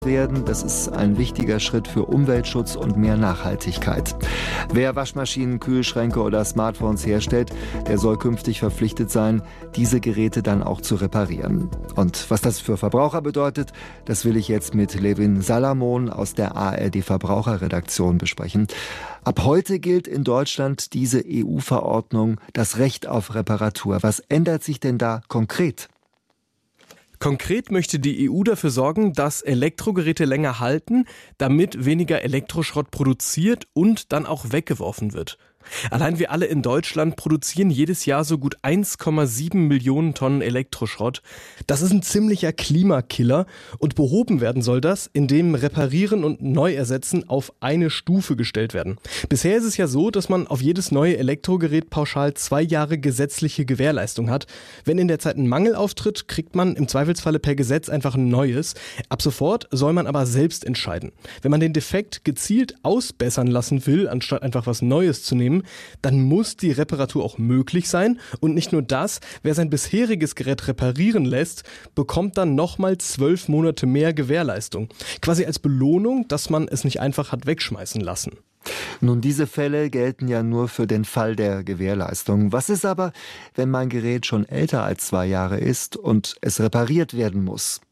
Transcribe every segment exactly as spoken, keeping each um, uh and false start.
werden. Das ist ein wichtiger Schritt für Umweltschutz und mehr Nachhaltigkeit. Wer Waschmaschinen, Kühlschränke oder Smartphones herstellt, der soll künftig verpflichtet sein, diese Geräte dann auch zu reparieren. Und was das für Verbraucher bedeutet, das will ich jetzt mit Levin Salamon aus der A R D Verbraucherredaktion besprechen. Ab heute gilt in Deutschland diese E U-Verordnung, das Recht auf Reparatur. Was ändert sich denn da konkret? Konkret möchte die E U dafür sorgen, dass Elektrogeräte länger halten, damit weniger Elektroschrott produziert und dann auch weggeworfen wird. Allein wir alle in Deutschland produzieren jedes Jahr so gut eins Komma sieben Millionen Tonnen Elektroschrott. Das ist ein ziemlicher Klimakiller und behoben werden soll das, indem Reparieren und Neuersetzen auf eine Stufe gestellt werden. Bisher ist es ja so, dass man auf jedes neue Elektrogerät pauschal zwei Jahre gesetzliche Gewährleistung hat. Wenn in der Zeit ein Mangel auftritt, kriegt man im Zweifelsfalle per Gesetz einfach ein neues. Ab sofort soll man aber selbst entscheiden. Wenn man den Defekt gezielt ausbessern lassen will, anstatt einfach was Neues zu nehmen, dann muss die Reparatur auch möglich sein. Und nicht nur das, wer sein bisheriges Gerät reparieren lässt, bekommt dann nochmal zwölf Monate mehr Gewährleistung. Quasi als Belohnung, dass man es nicht einfach hat wegschmeißen lassen. Nun, diese Fälle gelten ja nur für den Fall der Gewährleistung. Was ist aber, wenn mein Gerät schon älter als zwei Jahre ist und es repariert werden muss?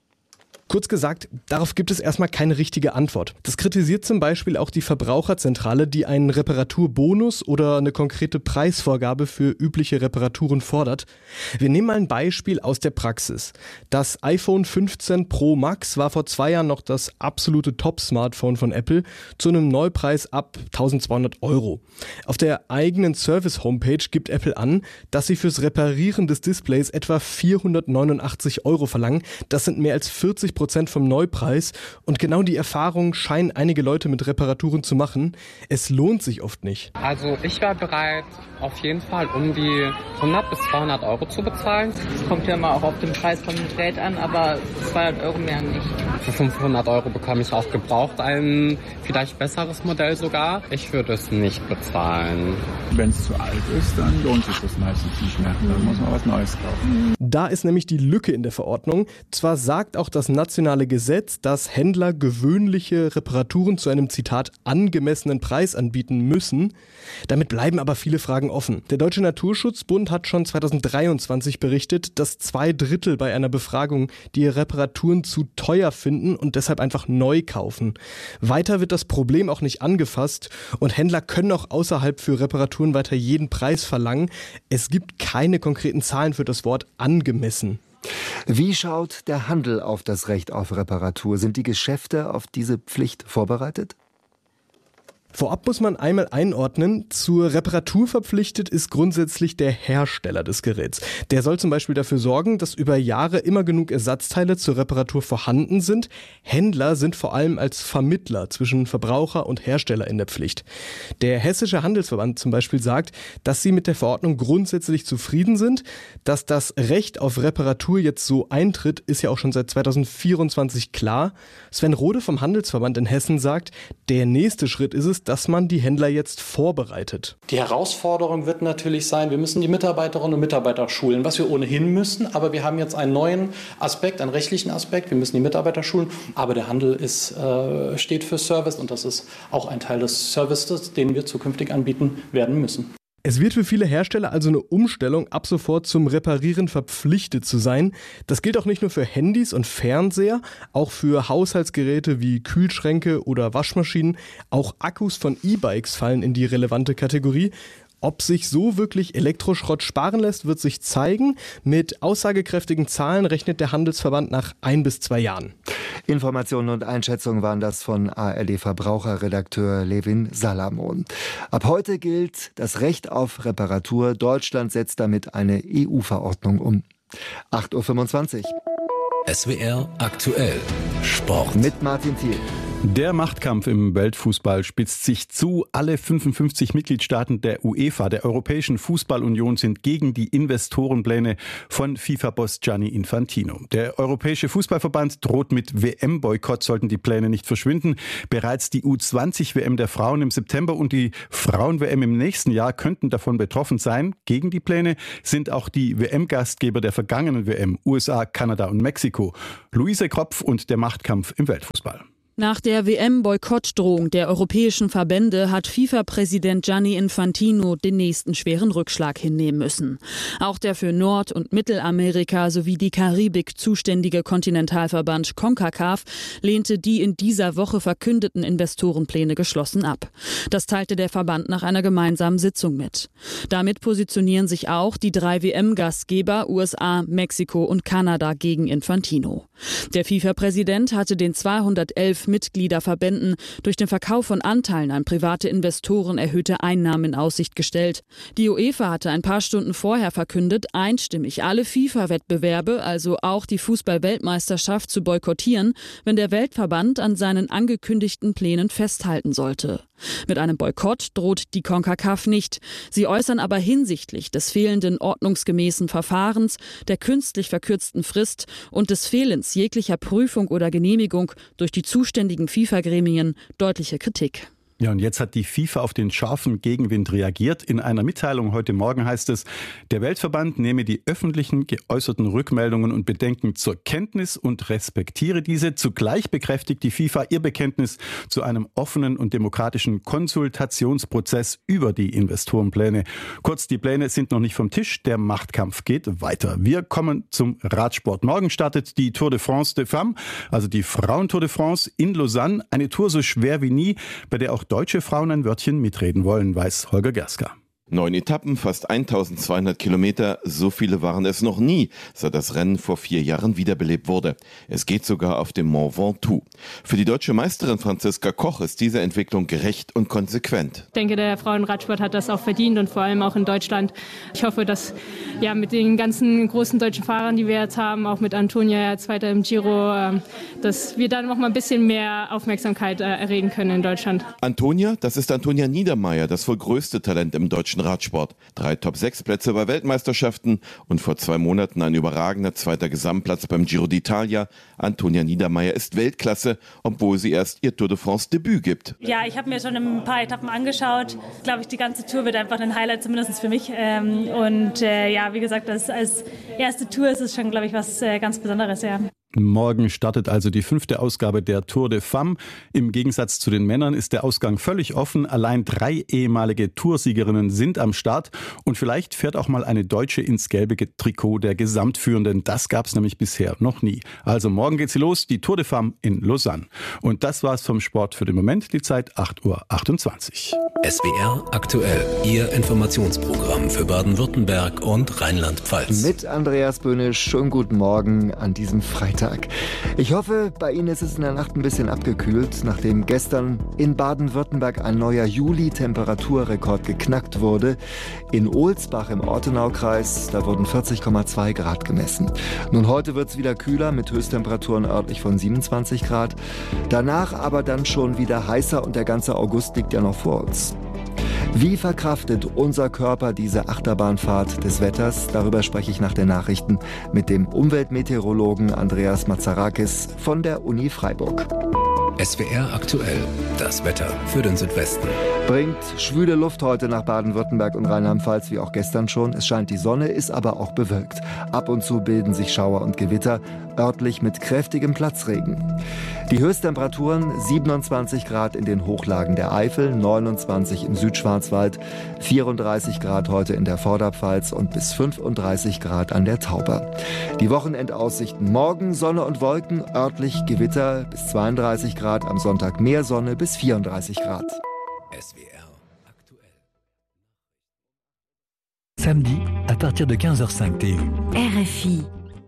Kurz gesagt, darauf gibt es erstmal keine richtige Antwort. Das kritisiert zum Beispiel auch die Verbraucherzentrale, die einen Reparaturbonus oder eine konkrete Preisvorgabe für übliche Reparaturen fordert. Wir nehmen mal ein Beispiel aus der Praxis. Das iPhone fünfzehn Pro Max war vor zwei Jahren noch das absolute Top-Smartphone von Apple zu einem Neupreis ab eintausendzweihundert Euro. Auf der eigenen Service-Homepage gibt Apple an, dass sie fürs Reparieren des Displays etwa vierhundertneunundachtzig Euro verlangen. Das sind mehr als vierzig Prozent vom Neupreis. Und genau die Erfahrung scheinen einige Leute mit Reparaturen zu machen. Es lohnt sich oft nicht. Also ich war bereit, auf jeden Fall um die hundert bis zweihundert Euro zu bezahlen. Es kommt ja mal auch auf den Preis von dem Gerät an, aber zweihundert Euro mehr nicht. Für fünfhundert Euro bekomme ich auch gebraucht ein vielleicht besseres Modell sogar. Ich würde es nicht bezahlen. Wenn es zu alt ist, dann lohnt sich das meistens nicht mehr. Dann muss man was Neues kaufen. Da ist nämlich die Lücke in der Verordnung. Zwar sagt auch das nationale Gesetz, dass Händler gewöhnliche Reparaturen zu einem, Zitat, angemessenen Preis anbieten müssen. Damit bleiben aber viele Fragen offen. Der Deutsche Naturschutzbund hat schon zweitausenddreiundzwanzig berichtet, dass zwei Drittel bei einer Befragung die Reparaturen zu teuer finden und deshalb einfach neu kaufen. Weiter wird das Problem auch nicht angefasst und Händler können auch außerhalb für Reparaturen weiter jeden Preis verlangen. Es gibt keine konkreten Zahlen für das Wort angemessen. Wie schaut der Handel auf das Recht auf Reparatur? Sind die Geschäfte auf diese Pflicht vorbereitet? Vorab muss man einmal einordnen, zur Reparatur verpflichtet ist grundsätzlich der Hersteller des Geräts. Der soll zum Beispiel dafür sorgen, dass über Jahre immer genug Ersatzteile zur Reparatur vorhanden sind. Händler sind vor allem als Vermittler zwischen Verbraucher und Hersteller in der Pflicht. Der Hessische Handelsverband zum Beispiel sagt, dass sie mit der Verordnung grundsätzlich zufrieden sind. Dass das Recht auf Reparatur jetzt so eintritt, ist ja auch schon seit zweitausendvierundzwanzig klar. Sven Rode vom Handelsverband in Hessen sagt, der nächste Schritt ist es, dass man die Händler jetzt vorbereitet. Die Herausforderung wird natürlich sein, wir müssen die Mitarbeiterinnen und Mitarbeiter schulen, was wir ohnehin müssen, aber wir haben jetzt einen neuen Aspekt, einen rechtlichen Aspekt, wir müssen die Mitarbeiter schulen, aber der Handel ist, äh, steht für Service und das ist auch ein Teil des Services, den wir zukünftig anbieten werden müssen. Es wird für viele Hersteller also eine Umstellung, ab sofort zum Reparieren verpflichtet zu sein. Das gilt auch nicht nur für Handys und Fernseher, auch für Haushaltsgeräte wie Kühlschränke oder Waschmaschinen. Auch Akkus von E-Bikes fallen in die relevante Kategorie. Ob sich so wirklich Elektroschrott sparen lässt, wird sich zeigen. Mit aussagekräftigen Zahlen rechnet der Handelsverband nach ein bis zwei Jahren. Informationen und Einschätzungen waren das von A R D-Verbraucherredakteur Levin Salamon. Ab heute gilt das Recht auf Reparatur. Deutschland setzt damit eine E U-Verordnung um. acht Uhr fünfundzwanzig. S W R aktuell Sport. Mit Martin Thiel. Der Machtkampf im Weltfußball spitzt sich zu. Alle fünfundfünfzig Mitgliedstaaten der UEFA, der Europäischen Fußballunion, sind gegen die Investorenpläne von FIFA-Boss Gianni Infantino. Der Europäische Fußballverband droht mit W M-Boykott, sollten die Pläne nicht verschwinden. Bereits die U zwanzig W M der Frauen im September und die Frauen-W M im nächsten Jahr könnten davon betroffen sein. Gegen die Pläne sind auch die W M-Gastgeber der vergangenen W M, U S A, Kanada und Mexiko. Luise Kropf und der Machtkampf im Weltfußball. Nach der W M-Boykottdrohung der europäischen Verbände hat FIFA-Präsident Gianni Infantino den nächsten schweren Rückschlag hinnehmen müssen. Auch der für Nord- und Mittelamerika sowie die Karibik zuständige Kontinentalverband CONCACAF lehnte die in dieser Woche verkündeten Investorenpläne geschlossen ab. Das teilte der Verband nach einer gemeinsamen Sitzung mit. Damit positionieren sich auch die drei W M-Gastgeber U S A, Mexiko und Kanada gegen Infantino. Der FIFA-Präsident hatte den zweihundertelf Mitgliederverbänden durch den Verkauf von Anteilen an private Investoren erhöhte Einnahmen in Aussicht gestellt. Die UEFA hatte ein paar Stunden vorher verkündet, einstimmig alle FIFA-Wettbewerbe, also auch die Fußball-Weltmeisterschaft, zu boykottieren, wenn der Weltverband an seinen angekündigten Plänen festhalten sollte. Mit einem Boykott droht die CONCACAF nicht. Sie äußern aber hinsichtlich des fehlenden ordnungsgemäßen Verfahrens, der künstlich verkürzten Frist und des Fehlens jeglicher Prüfung oder Genehmigung durch die zuständigen FIFA-Gremien deutliche Kritik. Ja, und jetzt hat die FIFA auf den scharfen Gegenwind reagiert. In einer Mitteilung heute Morgen heißt es, der Weltverband nehme die öffentlichen geäußerten Rückmeldungen und Bedenken zur Kenntnis und respektiere diese. Zugleich bekräftigt die FIFA ihr Bekenntnis zu einem offenen und demokratischen Konsultationsprozess über die Investorenpläne. Kurz, die Pläne sind noch nicht vom Tisch. Der Machtkampf geht weiter. Wir kommen zum Radsport. Morgen startet die Tour de France des Femmes, also die Frauen-Tour de France in Lausanne. Eine Tour so schwer wie nie, bei der auch deutsche Frauen ein Wörtchen mitreden wollen, weiß Holger Gerska. Neun Etappen, fast eintausendzweihundert Kilometer, so viele waren es noch nie, seit das Rennen vor vier Jahren wiederbelebt wurde. Es geht sogar auf dem Mont Ventoux. Für die deutsche Meisterin Franziska Koch ist diese Entwicklung gerecht und konsequent. Ich denke, der Frauenradsport hat das auch verdient und vor allem auch in Deutschland. Ich hoffe, dass ja, mit den ganzen großen deutschen Fahrern, die wir jetzt haben, auch mit Antonia, Zweiter im Giro, dass wir dann noch mal ein bisschen mehr Aufmerksamkeit erregen können in Deutschland. Antonia, das ist Antonia Niedermeyer, das wohl größte Talent im deutschen Radsport. Drei Top sechs Plätze bei Weltmeisterschaften und vor zwei Monaten ein überragender zweiter Gesamtplatz beim Giro d'Italia. Antonia Niedermeyer ist Weltklasse, obwohl sie erst ihr Tour de France Debüt gibt. Ja, ich habe mir schon ein paar Etappen angeschaut. Glaube ich, die ganze Tour wird einfach ein Highlight, zumindest für mich. Und äh, ja, wie gesagt, das, als erste Tour ist es schon, glaube ich, was äh, ganz Besonderes. Ja. Morgen startet also die fünfte Ausgabe der Tour de Femmes. Im Gegensatz zu den Männern ist der Ausgang völlig offen. Allein drei ehemalige Toursiegerinnen sind am Start. Und vielleicht fährt auch mal eine Deutsche ins gelbe Trikot der Gesamtführenden. Das gab es nämlich bisher noch nie. Also morgen geht sie los, die Tour de Femmes in Lausanne. Und das war's vom Sport für den Moment. Die Zeit acht Uhr achtundzwanzig. S W R aktuell, Ihr Informationsprogramm für Baden-Württemberg und Rheinland-Pfalz. Mit Andreas Böhnisch, schönen guten Morgen an diesem Freitag. Ich hoffe, bei Ihnen ist es in der Nacht ein bisschen abgekühlt, nachdem gestern in Baden-Württemberg ein neuer Juli-Temperaturrekord geknackt wurde. In Ohlsbach im Ortenaukreis, da wurden vierzig Komma zwei Grad gemessen. Nun, heute wird es wieder kühler mit Höchsttemperaturen örtlich von siebenundzwanzig Grad. Danach aber dann schon wieder heißer und der ganze August liegt ja noch vor uns. Wie verkraftet unser Körper diese Achterbahnfahrt des Wetters? Darüber spreche ich nach den Nachrichten mit dem Umweltmeteorologen Andreas Mazarakis von der Uni Freiburg. S W R aktuell, das Wetter für den Südwesten. Bringt schwüle Luft heute nach Baden-Württemberg und Rheinland-Pfalz wie auch gestern schon. Es scheint die Sonne, ist aber auch bewölkt. Ab und zu bilden sich Schauer und Gewitter, örtlich mit kräftigem Platzregen. Die Höchsttemperaturen siebenundzwanzig Grad in den Hochlagen der Eifel, neunundzwanzig im Südschwarzwald, vierunddreißig Grad heute in der Vorderpfalz und bis fünfunddreißig Grad an der Tauber. Die Wochenendaussichten: morgen Sonne und Wolken, örtlich Gewitter bis zweiunddreißig Grad, am Sonntag mehr Sonne bis vierunddreißig Grad. S W R aktuell. Samedi, à partir de quinze heures cinq T U. R F I.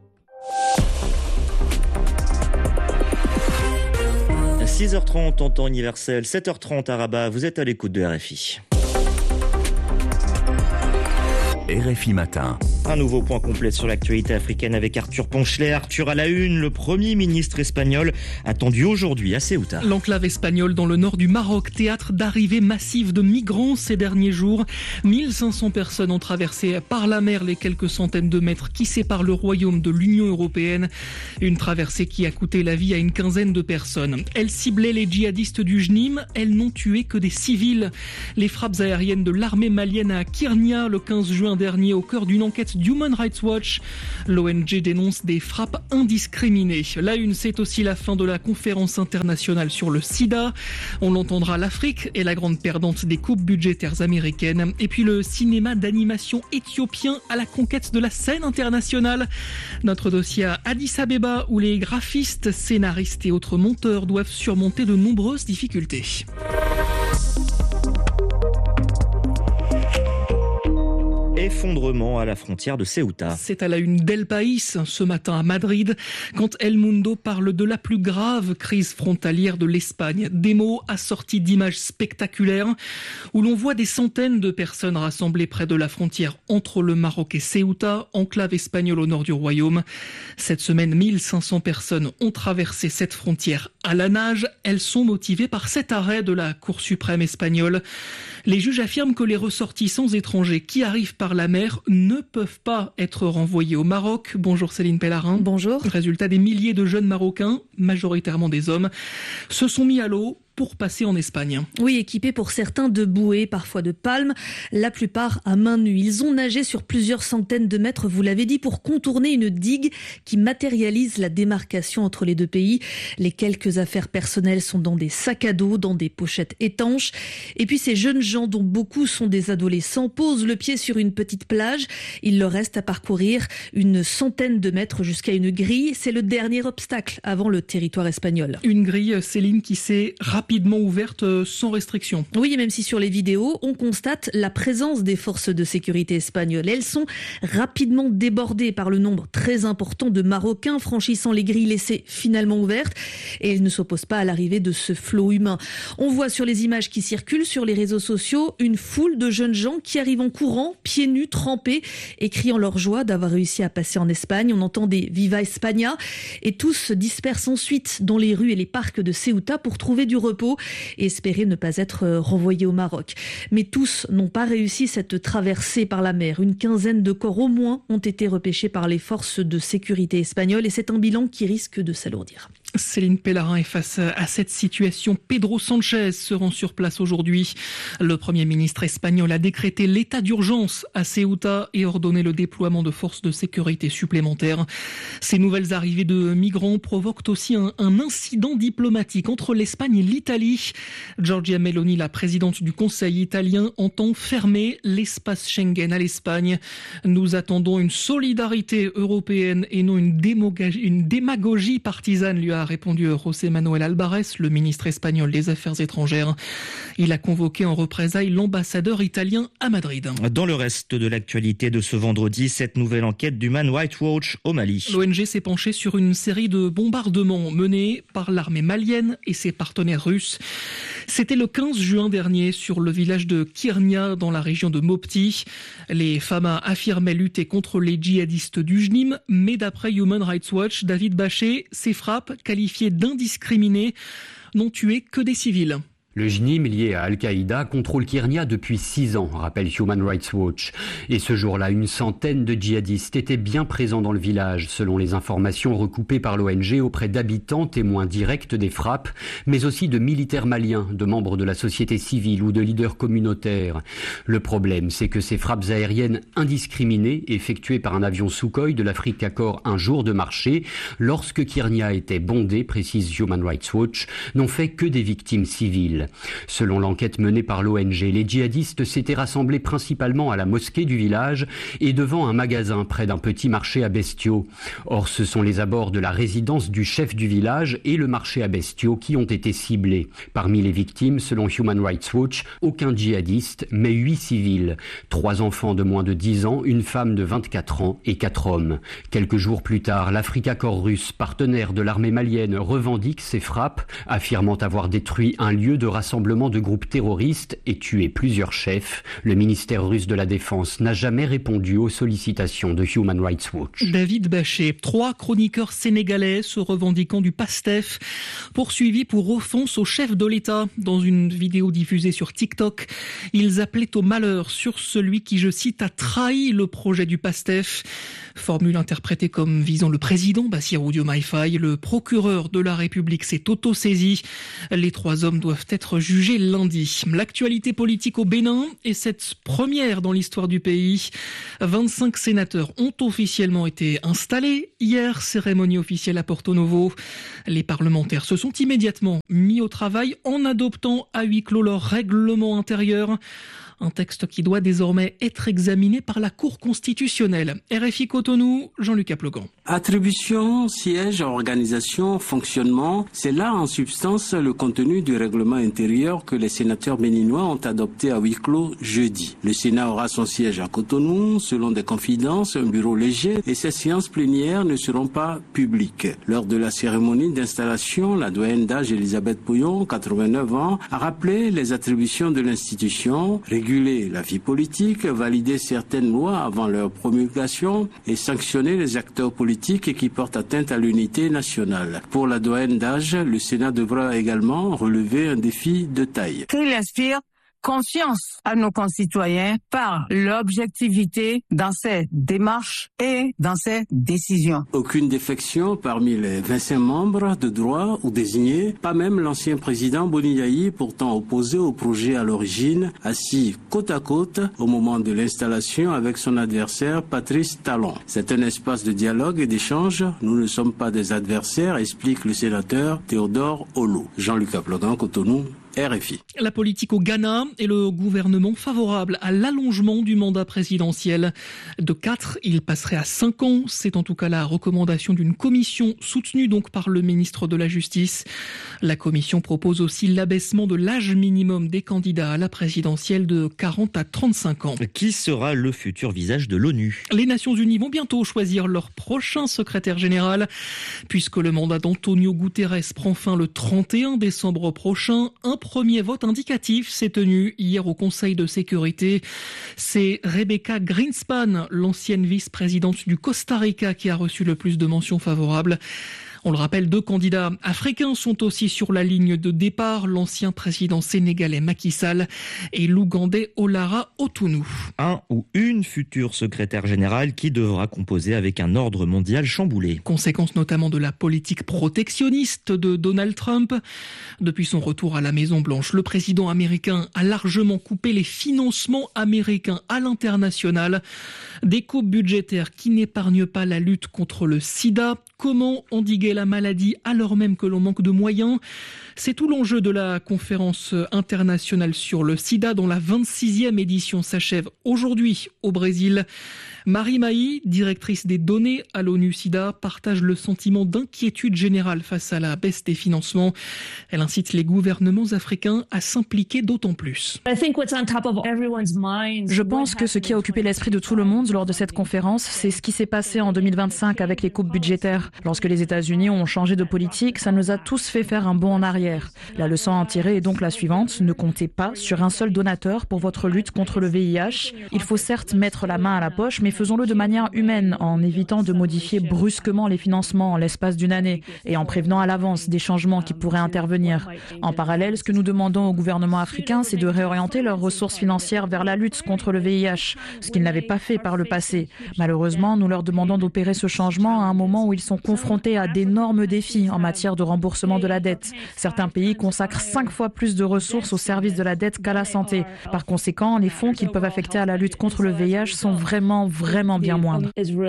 six heures trente en temps universel, sept heures trente à Rabat, vous êtes à l'écoute de R F I. R F I matin. Un nouveau point complet sur l'actualité africaine avec Arthur Ponchelet. Arthur à la une, le Premier ministre espagnol attendu aujourd'hui à Ceuta. L'enclave espagnole dans le nord du Maroc, théâtre d'arrivées massives de migrants ces derniers jours. mille cinq cents personnes ont traversé par la mer les quelques centaines de mètres qui séparent le royaume de l'Union européenne. Une traversée qui a coûté la vie à une quinzaine de personnes. Elle ciblait les djihadistes du J N I M. Elles n'ont tué que des civils. Les frappes aériennes de l'armée malienne à Kyrnia le quinze juin dernier au cœur d'une enquête Human Rights Watch. L'O N G dénonce des frappes indiscriminées. La une, c'est aussi la fin de la conférence internationale sur le sida. On l'entendra, l'Afrique est la grande perdante des coupes budgétaires américaines. Et puis le cinéma d'animation éthiopien à la conquête de la scène internationale. Notre dossier à Addis Abeba où les graphistes, scénaristes et autres monteurs doivent surmonter de nombreuses difficultés. Effondrement à la frontière de Ceuta. C'est à la une d'El País ce matin à Madrid quand El Mundo parle de la plus grave crise frontalière de l'Espagne. Des mots assortis d'images spectaculaires où l'on voit des centaines de personnes rassemblées près de la frontière entre le Maroc et Ceuta, enclave espagnole au nord du royaume. Cette semaine, mille cinq cents personnes ont traversé cette frontière à la nage. Elles sont motivées par cet arrêt de la Cour suprême espagnole. Les juges affirment que les ressortissants étrangers qui arrivent par la mer ne peuvent pas être renvoyés au Maroc. Bonjour Céline Pellarin. Bonjour. Résultat, des milliers de jeunes Marocains, majoritairement des hommes, se sont mis à l'eau pour passer en Espagne. Oui, équipés pour certains de bouées, parfois de palmes, la plupart à main nue. Ils ont nagé sur plusieurs centaines de mètres, vous l'avez dit, pour contourner une digue qui matérialise la démarcation entre les deux pays. Les quelques affaires personnelles sont dans des sacs à dos, dans des pochettes étanches. Et puis ces jeunes gens, dont beaucoup sont des adolescents, posent le pied sur une petite plage. Il leur reste à parcourir une centaine de mètres jusqu'à une grille. C'est le dernier obstacle avant le territoire espagnol. Une grille, Céline, qui s'est rapidement rapidement ouverte sans restriction. Oui, et même si sur les vidéos, on constate la présence des forces de sécurité espagnoles. Elles sont rapidement débordées par le nombre très important de Marocains franchissant les grilles laissées finalement ouvertes. Et elles ne s'opposent pas à l'arrivée de ce flot humain. On voit sur les images qui circulent sur les réseaux sociaux une foule de jeunes gens qui arrivent en courant, pieds nus, trempés, et criant leur joie d'avoir réussi à passer en Espagne. On entend des Viva España et tous se dispersent ensuite dans les rues et les parcs de Ceuta pour trouver du repos et espérer ne pas être renvoyés au Maroc. Mais tous n'ont pas réussi cette traversée par la mer. Une quinzaine de corps au moins ont été repêchés par les forces de sécurité espagnoles et c'est un bilan qui risque de s'alourdir. Céline Pellarin est face à cette situation. Pedro Sánchez se rend sur place aujourd'hui. Le Premier ministre espagnol a décrété l'état d'urgence à Ceuta et ordonné le déploiement de forces de sécurité supplémentaires. Ces nouvelles arrivées de migrants provoquent aussi un, un incident diplomatique entre l'Espagne et l'Italie. Giorgia Meloni, la présidente du Conseil italien, entend fermer l'espace Schengen à l'Espagne. Nous attendons une solidarité européenne et non une démagogie, une démagogie partisane, lui a répondu José Manuel Albares, le ministre espagnol des Affaires étrangères. Il a convoqué en représailles l'ambassadeur italien à Madrid. Dans le reste de l'actualité de ce vendredi, cette nouvelle enquête d'Human Rights Watch au Mali. L'O N G s'est penchée sur une série de bombardements menés par l'armée malienne et ses partenaires russes. C'était le quinze juin dernier sur le village de Kyrnia dans la région de Mopti. Les Famas affirmaient lutter contre les djihadistes du J N I M, mais d'après Human Rights Watch, David Bachet, ces frappes, qualifiées d'indiscriminées, n'ont tué que des civils. Le J N I M lié à Al-Qaïda contrôle Kyrnia depuis six ans, rappelle Human Rights Watch. Et ce jour-là, une centaine de djihadistes étaient bien présents dans le village, selon les informations recoupées par l'O N G auprès d'habitants témoins directs des frappes, mais aussi de militaires maliens, de membres de la société civile ou de leaders communautaires. Le problème, c'est que ces frappes aériennes indiscriminées, effectuées par un avion Sukhoi de l'Afrique Accord un jour de marché, lorsque Kyrnia était bondé, précise Human Rights Watch, n'ont fait que des victimes civiles. Selon l'enquête menée par l'O N G, les djihadistes s'étaient rassemblés principalement à la mosquée du village et devant un magasin près d'un petit marché à bestiaux. Or, ce sont les abords de la résidence du chef du village et le marché à bestiaux qui ont été ciblés. Parmi les victimes, selon Human Rights Watch, aucun djihadiste, mais huit civils. Trois enfants de moins de dix ans, une femme de vingt-quatre ans et quatre hommes. Quelques jours plus tard, l'Afrique Accord russe, partenaire de l'armée malienne, revendique ces frappes, affirmant avoir détruit un lieu de rassemblement de groupes terroristes et tué plusieurs chefs. Le ministère russe de la Défense n'a jamais répondu aux sollicitations de Human Rights Watch. David Bachet, trois chroniqueurs sénégalais se revendiquant du PASTEF, poursuivis pour offense au chef de l'État. Dans une vidéo diffusée sur TikTok, ils appelaient au malheur sur celui qui, je cite, a trahi le projet du PASTEF. Formule interprétée comme visant le président Bassirou Diomaye Faye. Le procureur de la République s'est auto-saisi. Les trois hommes doivent être jugés lundi. L'actualité politique au Bénin est cette première dans l'histoire du pays. vingt-cinq sénateurs ont officiellement été installés. Hier, cérémonie officielle à Porto Novo. Les parlementaires se sont immédiatement mis au travail en adoptant à huis clos leur règlement intérieur. Un texte qui doit désormais être examiné par la Cour constitutionnelle. R F I Cotonou, Jean-Luc Aplegan. Attribution, siège, organisation, fonctionnement, c'est là en substance le contenu du règlement intérieur que les sénateurs béninois ont adopté à huis clos jeudi. Le Sénat aura son siège à Cotonou, selon des confidences, un bureau léger, et ses séances plénières ne seront pas publiques. Lors de la cérémonie d'installation, la doyenne d'âge Elisabeth Pouillon, quatre-vingt-neuf ans, a rappelé les attributions de l'institution, réguler la vie politique, valider certaines lois avant leur promulgation et sanctionner les acteurs politiques qui portent atteinte à l'unité nationale. Pour la doyenne d'âge, le Sénat devra également relever un défi de taille. Qu'il inspire confiance à nos concitoyens par l'objectivité dans ses démarches et dans ses décisions. Aucune défection parmi les vingt-cinq membres de droit ou désignés, pas même l'ancien président Boni Yayi, pourtant opposé au projet à l'origine, assis côte à côte au moment de l'installation avec son adversaire Patrice Talon. C'est un espace de dialogue et d'échange. Nous ne sommes pas des adversaires, explique le sénateur Théodore Olo. Jean-Luc Aplegan, Cotonou, R F I. La politique au Ghana et le gouvernement favorable à l'allongement du mandat présidentiel. De quatre, il passerait à cinq ans. C'est en tout cas la recommandation d'une commission soutenue donc par le ministre de la Justice. La commission propose aussi l'abaissement de l'âge minimum des candidats à la présidentielle de quarante à trente-cinq ans. Qui sera le futur visage de l'ONU ? Les Nations Unies vont bientôt choisir leur prochain secrétaire général. Puisque le mandat d'Antonio Guterres prend fin le trente et un décembre prochain, un premier vote indicatif s'est tenu hier au Conseil de sécurité. C'est Rebecca Greenspan, l'ancienne vice-présidente du Costa Rica, qui a reçu le plus de mentions favorables. On le rappelle, deux candidats africains sont aussi sur la ligne de départ, l'ancien président sénégalais Macky Sall et l'Ougandais Olara Otunu. Un ou une future secrétaire générale qui devra composer avec un ordre mondial chamboulé. Conséquence notamment de la politique protectionniste de Donald Trump. Depuis son retour à la Maison-Blanche, le président américain a largement coupé les financements américains à l'international. Des coupes budgétaires qui n'épargnent pas la lutte contre le sida. Comment endiguer la maladie alors même que l'on manque de moyens ? C'est tout l'enjeu de la conférence internationale sur le sida dont la vingt-sixième édition s'achève aujourd'hui au Brésil. Marie Mailly, directrice des données à l'ONU SIDA, partage le sentiment d'inquiétude générale face à la baisse des financements. Elle incite les gouvernements africains à s'impliquer d'autant plus. Je pense que ce qui a occupé l'esprit de tout le monde lors de cette conférence, c'est ce qui s'est passé en deux mille vingt-cinq avec les coupes budgétaires. Lorsque les États-Unis ont changé de politique, ça nous a tous fait faire un bond en arrière. La leçon à en tirer est donc la suivante. Ne comptez pas sur un seul donateur pour votre lutte contre le V I H. Il faut certes mettre la main à la poche, mais faisons-le de manière humaine, en évitant de modifier brusquement les financements en l'espace d'une année et en prévenant à l'avance des changements qui pourraient intervenir. En parallèle, ce que nous demandons au gouvernement africain, c'est de réorienter leurs ressources financières vers la lutte contre le V I H, ce qu'ils n'avaient pas fait par le passé. Malheureusement, nous leur demandons d'opérer ce changement à un moment où ils sont confrontés à d'énormes défis en matière de remboursement de la dette. Certains pays consacrent cinq fois plus de ressources au service de la dette qu'à la santé. Par conséquent, les fonds qu'ils peuvent affecter à la lutte contre le V I H sont vraiment, vraiment bien moindres.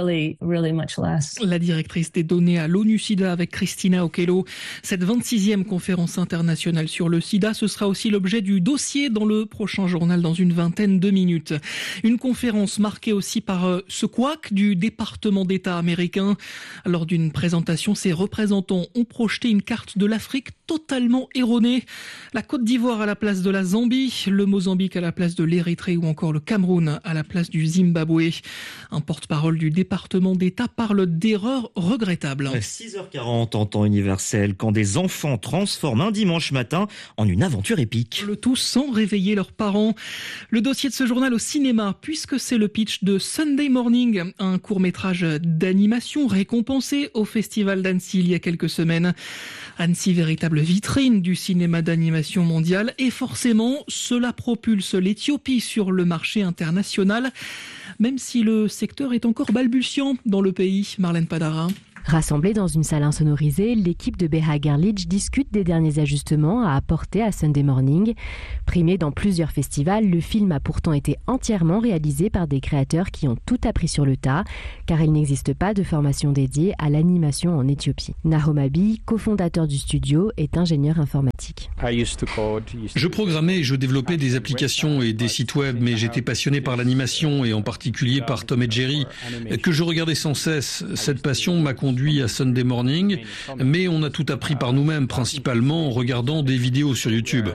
La directrice des données à l'ONU SIDA avec Christina Okello. Cette vingt-sixième conférence internationale sur le sida, ce sera aussi l'objet du dossier dans le prochain journal dans une vingtaine de minutes. Une conférence marquée aussi par ce couac du département d'État américain. Lors d'une présentation, ses représentants ont projeté une carte de l'Afrique totalement erronée. La Côte d'Ivoire à la place de la Zambie, le Mozambique à la place de l'Érythrée ou encore le Cameroun à la place du Zimbabwe. Un porte-parole du département d'État parle d'erreurs regrettables. six heures quarante en temps universel, quand des enfants transforment un dimanche matin en une aventure épique. Le tout sans réveiller leurs parents. Le dossier de ce journal au cinéma, puisque c'est le pitch de Sunday Morning, un court-métrage d'animation récompensé au Festival d'Annecy il y a quelques semaines. Annecy, véritable vitrine du cinéma d'animation mondial, et forcément, cela propulse l'Éthiopie sur le marché international, même si le secteur est encore balbutiant dans le pays. Marlène Padara. Rassemblée dans une salle insonorisée, l'équipe de Beha Gerlich discute des derniers ajustements à apporter à Sunday Morning. Primé dans plusieurs festivals, le film a pourtant été entièrement réalisé par des créateurs qui ont tout appris sur le tas, car il n'existe pas de formation dédiée à l'animation en Éthiopie. Nahom Abi, cofondateur du studio, est ingénieur informatique. Je programmais et je développais des applications et des sites web, mais j'étais passionné par l'animation et en particulier par Tom et Jerry, que je regardais sans cesse. Cette passion m'a conduit à Sunday Morning, mais on a tout appris par nous-mêmes, principalement en regardant des vidéos sur YouTube.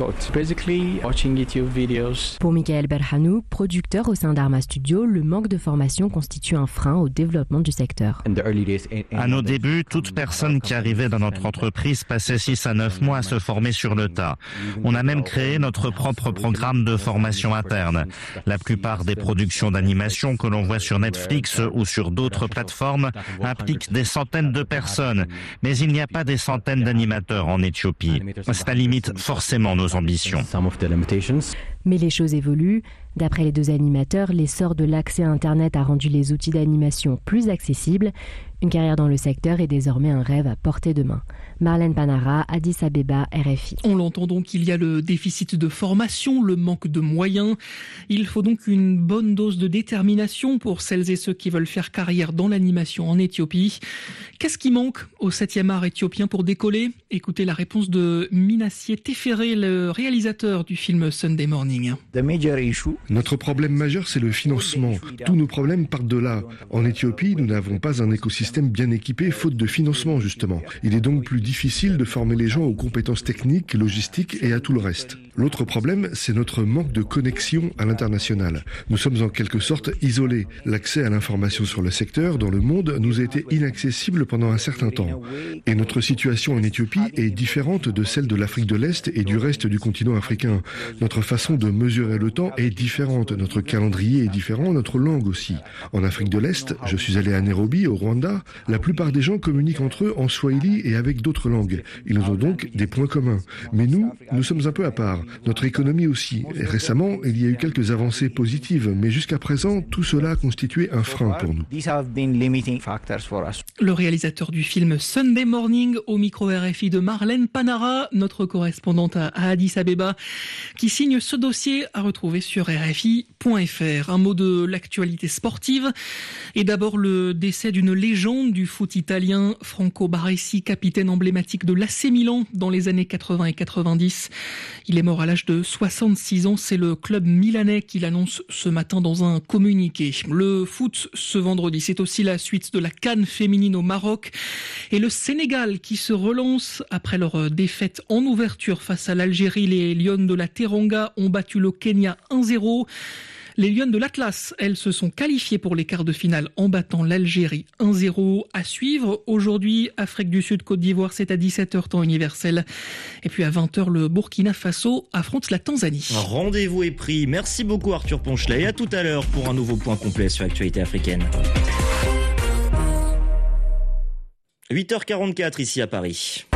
Pour Michael Berhanou, producteur au sein d'Arma Studio, le manque de formation constitue un frein au développement du secteur. À nos débuts, toute personne qui arrivait dans notre entreprise passait six à neuf mois à se former sur le tas. On a même créé notre propre programme de formation interne. La plupart des productions d'animation que l'on voit sur Netflix ou sur d'autres plateformes impliquent des centaines de personnes, mais il n'y a pas des centaines d'animateurs en Éthiopie. Cela limite forcément nos ambitions. Mais les choses évoluent. D'après les deux animateurs, l'essor de l'accès à Internet a rendu les outils d'animation plus accessibles. Une carrière dans le secteur est désormais un rêve à portée de main. Marlène Panara, Addis Abeba, R F I. On l'entend donc, il y a le déficit de formation, le manque de moyens. Il faut donc une bonne dose de détermination pour celles et ceux qui veulent faire carrière dans l'animation en Éthiopie. Qu'est-ce qui manque au septième art éthiopien pour décoller ? Écoutez la réponse de Minassié Tefere, le réalisateur du film Sunday Morning. Notre problème majeur, c'est le financement. Tous nos problèmes partent de là. En Éthiopie, nous n'avons pas un écosystème bien équipé, faute de financement, justement. Il est donc plus difficile de former les gens aux compétences techniques, logistiques et à tout le reste. L'autre problème, c'est notre manque de connexion à l'international. Nous sommes en quelque sorte isolés. L'accès à l'information sur le secteur dans le monde nous a été inaccessible pendant un certain temps. Et notre situation en Éthiopie est différente de celle de l'Afrique de l'Est et du reste du continent africain. Notre façon de mesurer le temps est différente. Notre calendrier est différent, notre langue aussi. En Afrique de l'Est, je suis allé à Nairobi, au Rwanda. La plupart des gens communiquent entre eux en swahili et avec d'autres langues. Ils ont donc des points communs. Mais nous, nous sommes un peu à part. Notre économie aussi. Et récemment, il y a eu quelques avancées positives, mais jusqu'à présent, tout cela a constitué un frein pour nous. Le réalisateur du film Sunday Morning au micro R F I de Marlène Panara, notre correspondante à Addis Abeba, qui signe ce dossier à retrouver sur R F I point F R. Un mot de l'actualité sportive. Et d'abord le décès d'une légende du foot italien, Franco Baresi, capitaine emblématique de l'A C Milan dans les années quatre-vingts et quatre-vingt-dix. Il est mort à l'âge de soixante-six ans. C'est le club milanais qui l'annonce ce matin dans un communiqué. Le foot ce vendredi, c'est aussi la suite de la CAN féminine au Maroc. Et le Sénégal qui se relance après leur défaite en ouverture face à l'Algérie. Les Lions de la Teranga ont battu le Kenya un zéro. Les Lions de l'Atlas, elles, se sont qualifiées pour les quarts de finale en battant l'Algérie un zéro. À suivre aujourd'hui, Afrique du Sud, Côte d'Ivoire, c'est à dix-sept heures temps universel. Et puis à vingt heures, le Burkina Faso affronte la Tanzanie. Rendez-vous est pris. Merci beaucoup Arthur Ponchelet. Et à tout à l'heure pour un nouveau point complet sur l'actualité africaine. huit heures quarante-quatre ici à Paris.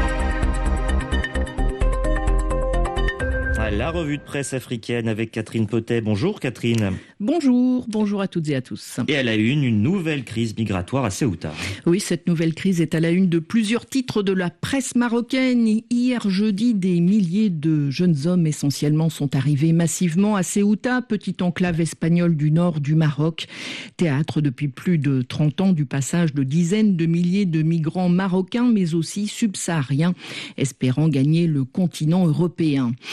La revue de presse africaine avec Catherine Potet. Bonjour Catherine. Bonjour, bonjour à toutes et à tous. Et à la une, une nouvelle crise migratoire à Ceuta. Oui, cette nouvelle crise est à la une de plusieurs titres de la presse marocaine. Hier jeudi, des milliers de jeunes hommes essentiellement sont arrivés massivement à Ceuta, petite enclave espagnole du nord du Maroc. Théâtre depuis plus de trente ans du passage de dizaines de milliers de migrants marocains, mais aussi subsahariens, espérant gagner le continent européen. Le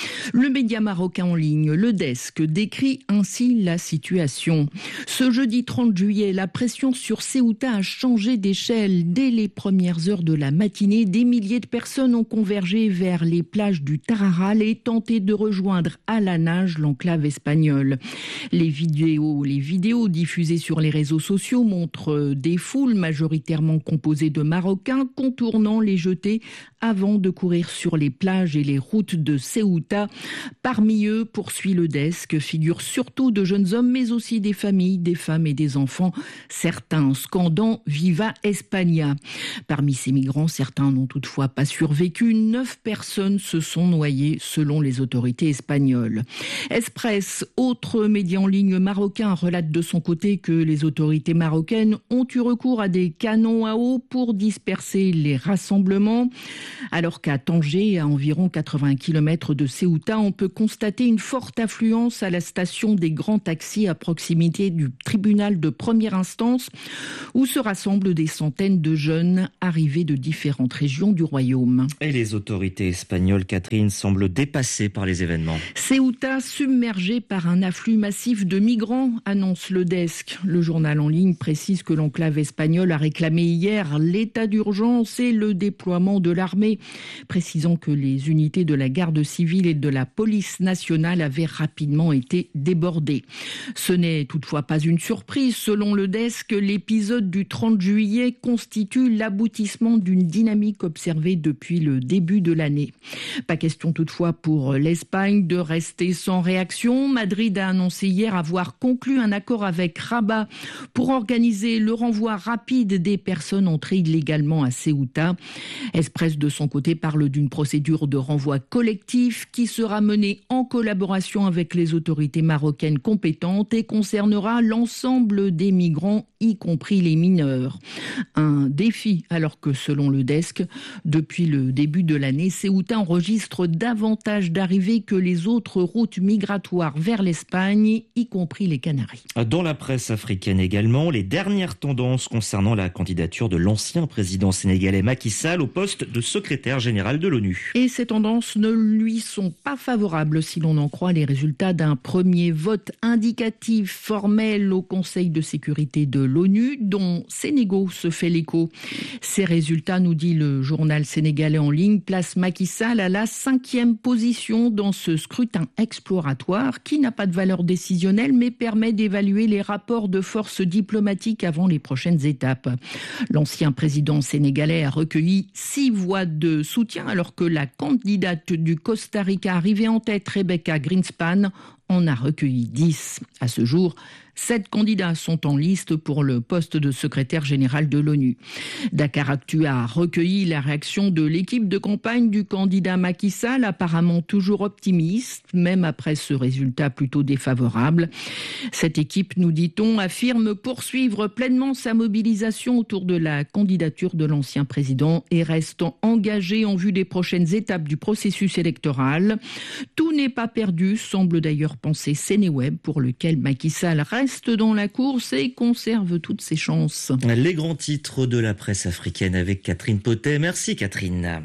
Le média marocain en ligne, Le Desk, décrit ainsi la situation. Ce jeudi trente juillet, la pression sur Ceuta a changé d'échelle. Dès les premières heures de la matinée, des milliers de personnes ont convergé vers les plages du Tarajal et tenté de rejoindre à la nage l'enclave espagnole. Les vidéos, les vidéos diffusées sur les réseaux sociaux montrent des foules majoritairement composées de Marocains contournant les jetées avant de courir sur les plages et les routes de Ceuta. Parmi eux, poursuit Le Desk, figurent surtout de jeunes hommes, mais aussi des familles, des femmes et des enfants, certains scandant « Viva España ». Parmi ces migrants, certains n'ont toutefois pas survécu. Neuf personnes se sont noyées selon les autorités espagnoles. Express, autre média en ligne marocain, relate de son côté que les autorités marocaines ont eu recours à des canons à eau pour disperser les rassemblements. Alors qu'à Tanger, à environ quatre-vingts kilomètres de Ceuta, on peut constater une forte affluence à la station des grands taxis à proximité du tribunal de première instance où se rassemblent des centaines de jeunes arrivés de différentes régions du royaume. Et les autorités espagnoles, Catherine, semblent dépassées par les événements. Ceuta submergée par un afflux massif de migrants, annonce Le Desk. Le journal en ligne précise que l'enclave espagnole a réclamé hier l'état d'urgence et le déploiement de l'armée, précisant que les unités de la garde civile et de la police nationale avaient rapidement été débordées. Ce n'est toutefois pas une surprise. Selon Le Desk, l'épisode du trente juillet constitue l'aboutissement d'une dynamique observée depuis le début de l'année. Pas question toutefois pour l'Espagne de rester sans réaction. Madrid a annoncé hier avoir conclu un accord avec Rabat pour organiser le renvoi rapide des personnes entrées illégalement à Ceuta. Express de son côté parle d'une procédure de renvoi collectif qui sera menée en collaboration avec les autorités marocaines compétentes et concernera l'ensemble des migrants, y compris les mineurs. Un défi alors que selon Le Desk, depuis le début de l'année, Ceuta enregistre davantage d'arrivées que les autres routes migratoires vers l'Espagne, y compris les Canaries. Dans la presse africaine également, les dernières tendances concernant la candidature de l'ancien président sénégalais Macky Sall au poste de secrétaire général de l'ONU. Et ces tendances ne lui sont pas favorables si l'on en croit les résultats d'un premier vote indicatif formel au Conseil de sécurité de l'ONU dont Sénégal se fait l'écho. Ces résultats, nous dit le journal sénégalais en ligne, placent Macky Sall à la cinquième position dans ce scrutin exploratoire qui n'a pas de valeur décisionnelle mais permet d'évaluer les rapports de force diplomatiques avant les prochaines étapes. L'ancien président sénégalais a recueilli six voix de soutien alors que la candidate du Costa Rica arrivée en tête, Rebecca Greenspan, en a recueilli dix. À ce jour, sept candidats sont en liste pour le poste de secrétaire général de l'ONU. Dakaractu a recueilli la réaction de l'équipe de campagne du candidat Macky Sall, apparemment toujours optimiste, même après ce résultat plutôt défavorable. Cette équipe, nous dit-on, affirme poursuivre pleinement sa mobilisation autour de la candidature de l'ancien président et reste engagée en vue des prochaines étapes du processus électoral. Tout n'est pas perdu, semble d'ailleurs penser Sénéweb, pour lequel Macky Sall reste dans la course et conserve toutes ses chances. Les grands titres de la presse africaine avec Catherine Potet. Merci Catherine.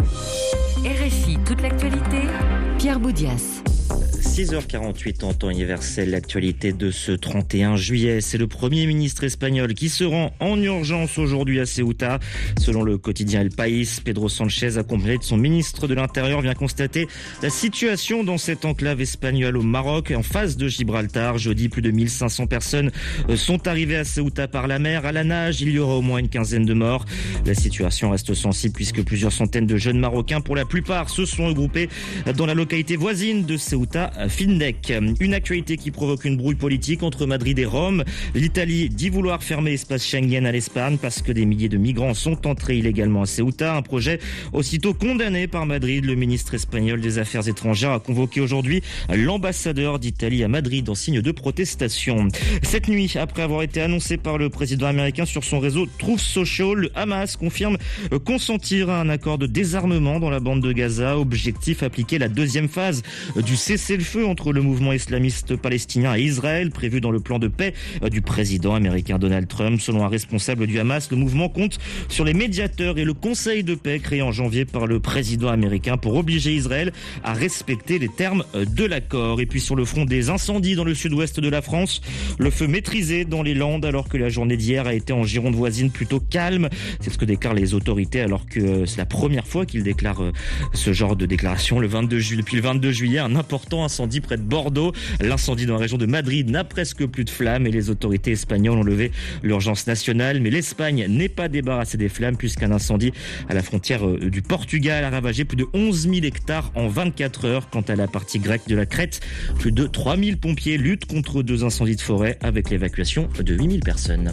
R F I, toute l'actualité, Pierre Boudias. six heures quarante-huit en temps universel, l'actualité de ce trente et un juillet. C'est le Premier ministre espagnol qui se rend en urgence aujourd'hui à Ceuta. Selon le quotidien El País, Pedro Sánchez, accompagné de son ministre de l'Intérieur, vient constater la situation dans cette enclave espagnole au Maroc, en face de Gibraltar. Jeudi, plus de mille cinq cents personnes sont arrivées à Ceuta par la mer. À la nage, il y aura au moins une quinzaine de morts. La situation reste sensible puisque plusieurs centaines de jeunes Marocains, pour la plupart, se sont regroupés dans la localité voisine de Ceuta, Findec. Une actualité qui provoque une brouille politique entre Madrid et Rome. L'Italie dit vouloir fermer l'espace Schengen à l'Espagne parce que des milliers de migrants sont entrés illégalement à Ceuta. Un projet aussitôt condamné par Madrid. Le ministre espagnol des Affaires étrangères a convoqué aujourd'hui l'ambassadeur d'Italie à Madrid en signe de protestation. Cette nuit, après avoir été annoncé par le président américain sur son réseau Truth Social, le Hamas confirme consentir à un accord de désarmement dans la bande de Gaza. Objectif, appliquer la deuxième phase du cessez-le-feu cessez-le-feu entre le mouvement islamiste palestinien et Israël, prévu dans le plan de paix du président américain Donald Trump. Selon un responsable du Hamas, le mouvement compte sur les médiateurs et le conseil de paix créé en janvier par le président américain pour obliger Israël à respecter les termes de l'accord. Et puis sur le front des incendies dans le sud-ouest de la France, le feu maîtrisé dans les Landes alors que la journée d'hier a été en Gironde voisine plutôt calme. C'est ce que déclarent les autorités alors que c'est la première fois qu'ils déclarent ce genre de déclaration. Le vingt-deux ju- depuis le vingt-deux juillet, un important incendie près de Bordeaux. L'incendie dans la région de Madrid n'a presque plus de flammes et les autorités espagnoles ont levé l'urgence nationale. Mais l'Espagne n'est pas débarrassée des flammes puisqu'un incendie à la frontière du Portugal a ravagé plus de onze mille hectares en vingt-quatre heures. Quant à la partie grecque de la Crète, plus de trois mille pompiers luttent contre deux incendies de forêt avec l'évacuation de huit mille personnes.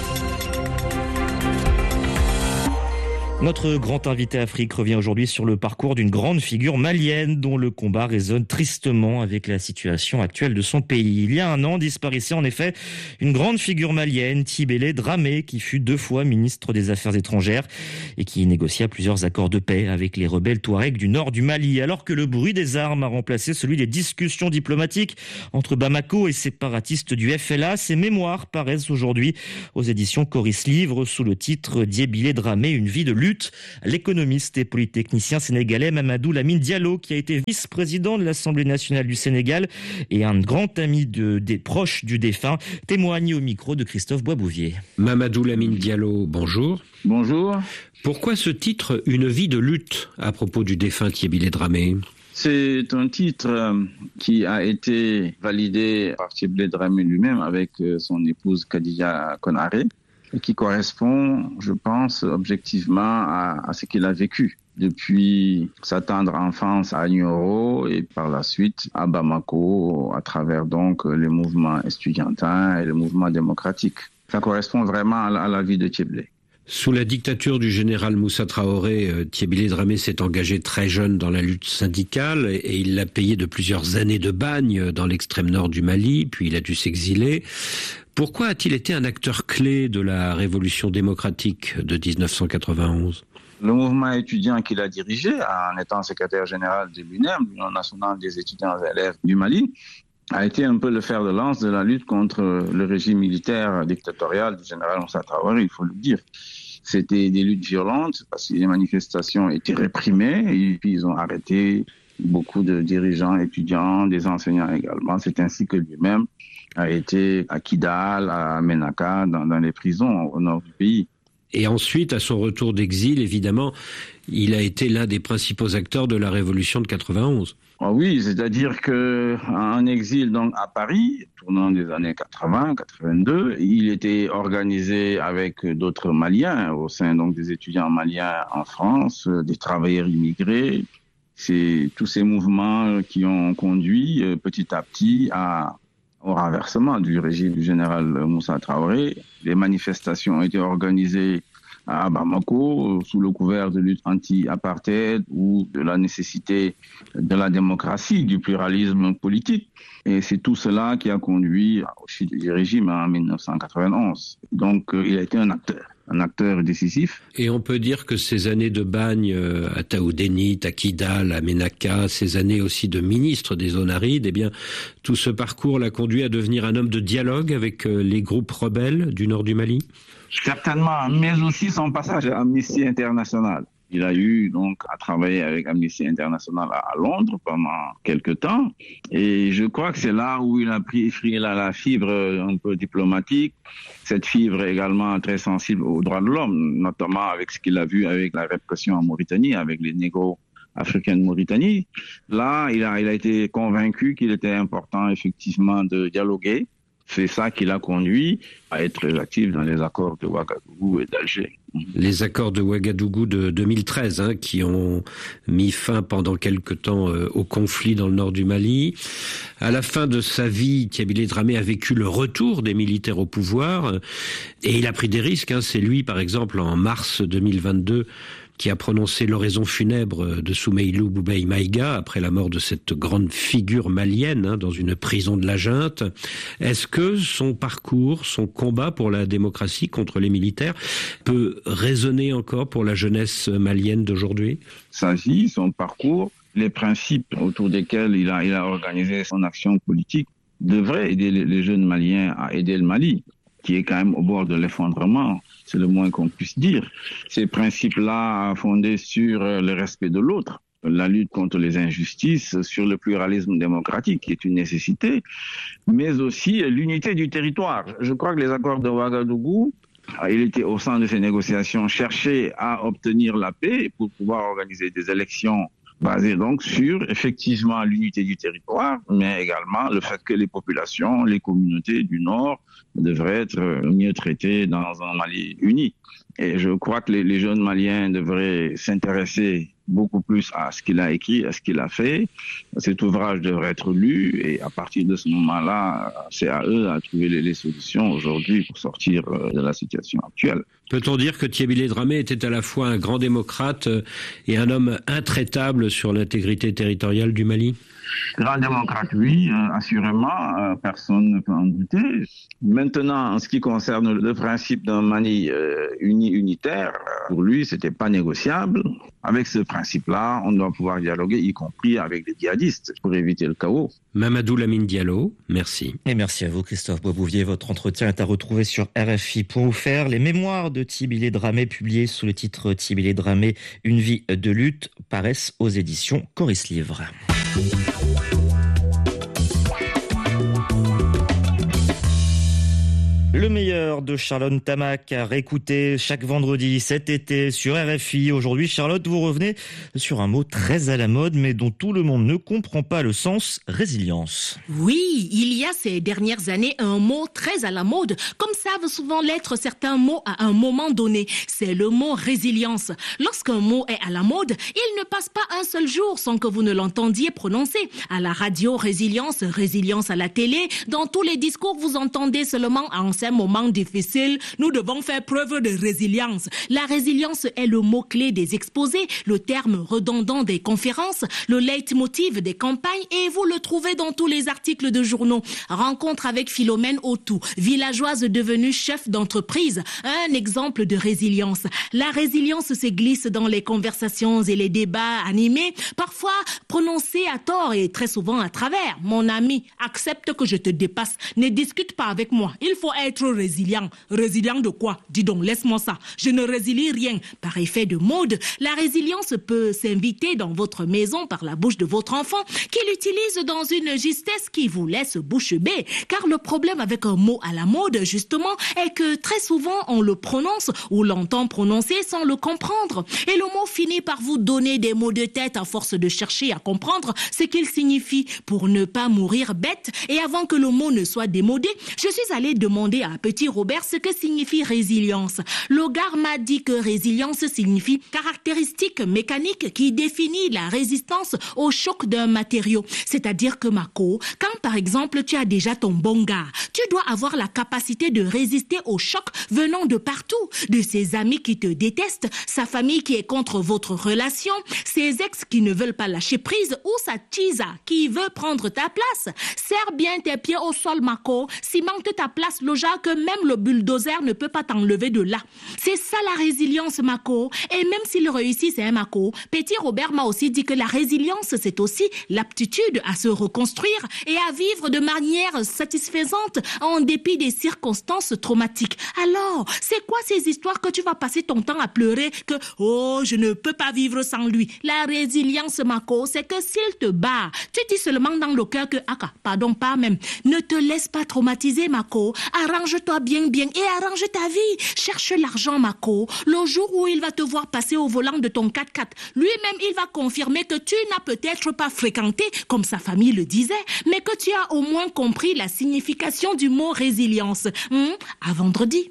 Notre grand invité Afrique revient aujourd'hui sur le parcours d'une grande figure malienne dont le combat résonne tristement avec la situation actuelle de son pays. Il y a un an disparaissait en effet une grande figure malienne, Tibélé Dramé, qui fut deux fois ministre des Affaires étrangères et qui négocia plusieurs accords de paix avec les rebelles touaregs du nord du Mali. Alors que le bruit des armes a remplacé celui des discussions diplomatiques entre Bamako et séparatistes du F L A, ses mémoires paraissent aujourd'hui aux éditions Coris Livre sous le titre Tibélé Dramé, une vie de lutte. L'économiste et polytechnicien sénégalais Mamadou Lamine Diallo, qui a été vice-président de l'Assemblée nationale du Sénégal et un grand ami de, des proches du défunt, témoigne au micro de Christophe Boisbouvier. Mamadou Lamine Diallo, bonjour. Bonjour. Pourquoi ce titre, Une vie de lutte, à propos du défunt Tibélé Dramé ? C'est un titre qui a été validé par Tibélé Dramé lui-même avec son épouse Khadija Konaré, et qui correspond, je pense, objectivement à, à ce qu'il a vécu depuis sa tendre enfance à Nioro et par la suite à Bamako, à travers donc les mouvements estudiantins et les mouvements démocratiques. Ça correspond vraiment à la, à la vie de Tibélé. Sous la dictature du général Moussa Traoré, Tibélé Dramé s'est engagé très jeune dans la lutte syndicale et il l'a payé de plusieurs années de bagne dans l'extrême nord du Mali, puis il a dû s'exiler. Pourquoi a-t-il été un acteur clé de la révolution démocratique de dix-neuf cent quatre-vingt-onze ? Le mouvement étudiant qu'il a dirigé, en étant secrétaire général de l'U N E M, l'Union nationale des étudiants et élèves du Mali, a été un peu le fer de lance de la lutte contre le régime militaire dictatorial du général Moussa Traoré, il faut le dire. C'était des luttes violentes parce que les manifestations étaient réprimées et puis ils ont arrêté beaucoup de dirigeants étudiants, des enseignants également. C'est ainsi que lui-même a été à Kidal, à Menaka, dans, dans les prisons au nord du pays. Et ensuite, à son retour d'exil, évidemment, il a été l'un des principaux acteurs de la révolution de quatre-vingt-onze. Oh oui, c'est-à-dire que en exil donc à Paris, tournant des années quatre-vingts, quatre-vingt-deux, il était organisé avec d'autres Maliens au sein donc des étudiants maliens en France, des travailleurs immigrés. C'est tous ces mouvements qui ont conduit petit à petit à au renversement du régime du général Moussa Traoré. Les manifestations ont été organisées à Bamako sous le couvert de lutte anti-apartheid ou de la nécessité de la démocratie, du pluralisme politique. Et c'est tout cela qui a conduit au chute du régime en dix-neuf cent quatre-vingt-onze. Donc il a été un acteur. un acteur décisif. Et on peut dire que ces années de bagne à Taoudénit, à Kidal, à Menaka, ces années aussi de ministre des zones arides, eh bien, tout ce parcours l'a conduit à devenir un homme de dialogue avec les groupes rebelles du nord du Mali ? Certainement, mais aussi son passage à Amnesty International. Il a eu donc à travailler avec Amnesty International à Londres pendant quelques temps. Et je crois que c'est là où il a pris la, la fibre un peu diplomatique, cette fibre également très sensible aux droits de l'homme, notamment avec ce qu'il a vu avec la répression en Mauritanie, avec les négros africains de Mauritanie. Là, il a, il a été convaincu qu'il était important effectivement de dialoguer. C'est ça qui l'a conduit à être actif dans les accords de Ouagadougou et d'Alger. Les accords de Ouagadougou de deux mille treize, hein, qui ont mis fin pendant quelque temps euh, au conflit dans le nord du Mali. À la fin de sa vie, Tibélé Dramé a vécu le retour des militaires au pouvoir euh, et il a pris des risques. Hein. C'est lui, par exemple, en mars deux mille vingt-deux, qui a prononcé l'oraison funèbre de Soumeylou Boubèye Maïga après la mort de cette grande figure malienne hein, dans une prison de la junte. Est-ce que son parcours, son combat pour la démocratie contre les militaires peut résonner encore pour la jeunesse malienne d'aujourd'hui ? Sa vie, son parcours Les principes autour desquels il a, il a organisé son action politique devraient aider les jeunes Maliens à aider le Mali, qui est quand même au bord de l'effondrement, c'est le moins qu'on puisse dire. Ces principes-là fondés sur le respect de l'autre, la lutte contre les injustices, sur le pluralisme démocratique, qui est une nécessité, mais aussi l'unité du territoire. Je crois que les accords de Ouagadougou, il était au centre de ces négociations, cherchaient à obtenir la paix pour pouvoir organiser des élections basées donc sur effectivement l'unité du territoire, mais également le fait que les populations, les communautés du Nord devraient être mieux traitées dans un Mali uni. Et je crois que les, les jeunes Maliens devraient s'intéresser beaucoup plus à ce qu'il a écrit, à ce qu'il a fait. Cet ouvrage devrait être lu et à partir de ce moment-là, c'est à eux à trouver les, les solutions aujourd'hui pour sortir de la situation actuelle. Peut-on dire que Théophile Dramé était à la fois un grand démocrate et un homme intraitable sur l'intégrité territoriale du Mali ? Grand démocrate, oui, euh, assurément, euh, personne ne peut en douter. Maintenant, en ce qui concerne le principe d'un Mali euh, uni, unitaire, pour lui, c'était pas négociable. Avec ce principe-là, on doit pouvoir dialoguer, y compris avec les djihadistes, pour éviter le chaos. Mamadou Lamine Diallo, merci. Et merci à vous, Christophe Boisbouvier. Votre entretien est à retrouver sur R F I point F R. Les mémoires de Théophile Dramé, publiées sous le titre Théophile Dramé, une vie de lutte, paraissent aux éditions Coris Livre. Le meilleur de Charlotte Tamac à réécouter chaque vendredi cet été sur R F I. Aujourd'hui, Charlotte, vous revenez sur un mot très à la mode, mais dont tout le monde ne comprend pas le sens, résilience. Oui, il y a ces dernières années un mot très à la mode, comme savent souvent l'être certains mots à un moment donné. C'est le mot résilience. Lorsqu'un mot est à la mode, il ne passe pas un seul jour sans que vous ne l'entendiez prononcer. À la radio, résilience, résilience à la télé, dans tous les discours, vous entendez seulement en ces moments difficiles, nous devons faire preuve de résilience. La résilience est le mot-clé des exposés, le terme redondant des conférences, le leitmotiv des campagnes et vous le trouvez dans tous les articles de journaux. Rencontre avec Philomène Autou, villageoise devenue chef d'entreprise, un exemple de résilience. La résilience se glisse dans les conversations et les débats animés, parfois prononcés à tort et très souvent à travers. Mon ami, accepte que je te dépasse, ne discute pas avec moi, il faut être résilient. Résilient de quoi? Dis donc, laisse-moi ça. Je ne résilie rien. Par effet de mode, la résilience peut s'inviter dans votre maison par la bouche de votre enfant qui l'utilise dans une justesse qui vous laisse bouche bée. Car le problème avec un mot à la mode, justement, est que très souvent on le prononce ou l'entend prononcer sans le comprendre. Et le mot finit par vous donner des maux de tête à force de chercher à comprendre ce qu'il signifie. Pour ne pas mourir bête et avant que le mot ne soit démodé, je suis allée demander à Petit Robert ce que signifie résilience. Le gars m'a dit que résilience signifie caractéristique mécanique qui définit la résistance au choc d'un matériau. C'est-à-dire que Mako, quand par exemple tu as déjà ton bon gars, tu dois avoir la capacité de résister au choc venant de partout, de ses amis qui te détestent, sa famille qui est contre votre relation, ses ex qui ne veulent pas lâcher prise ou sa tisa qui veut prendre ta place. Serre bien tes pieds au sol, Mako, cimente ta place, Loja, que même le bulldozer ne peut pas t'enlever de là. C'est ça la résilience, Mako. Et même s'il réussit, c'est un Mako. Petit Robert m'a aussi dit que la résilience, c'est aussi l'aptitude à se reconstruire et à vivre de manière satisfaisante en dépit des circonstances traumatiques. Alors, c'est quoi ces histoires que tu vas passer ton temps à pleurer que « Oh, je ne peux pas vivre sans lui ». La résilience, Mako, c'est que s'il te bat, tu dis seulement dans le cœur que « Ah, pardon, pas même ». Ne te laisse pas traumatiser, Mako. Arrange-toi bien, bien et arrange ta vie. Cherche l'argent, Mako. Le jour où il va te voir passer au volant de ton quatre-quatre, lui-même, il va confirmer que tu n'as peut-être pas fréquenté, comme sa famille le disait, mais que tu as au moins compris la signification du mot résilience. Hum, à vendredi.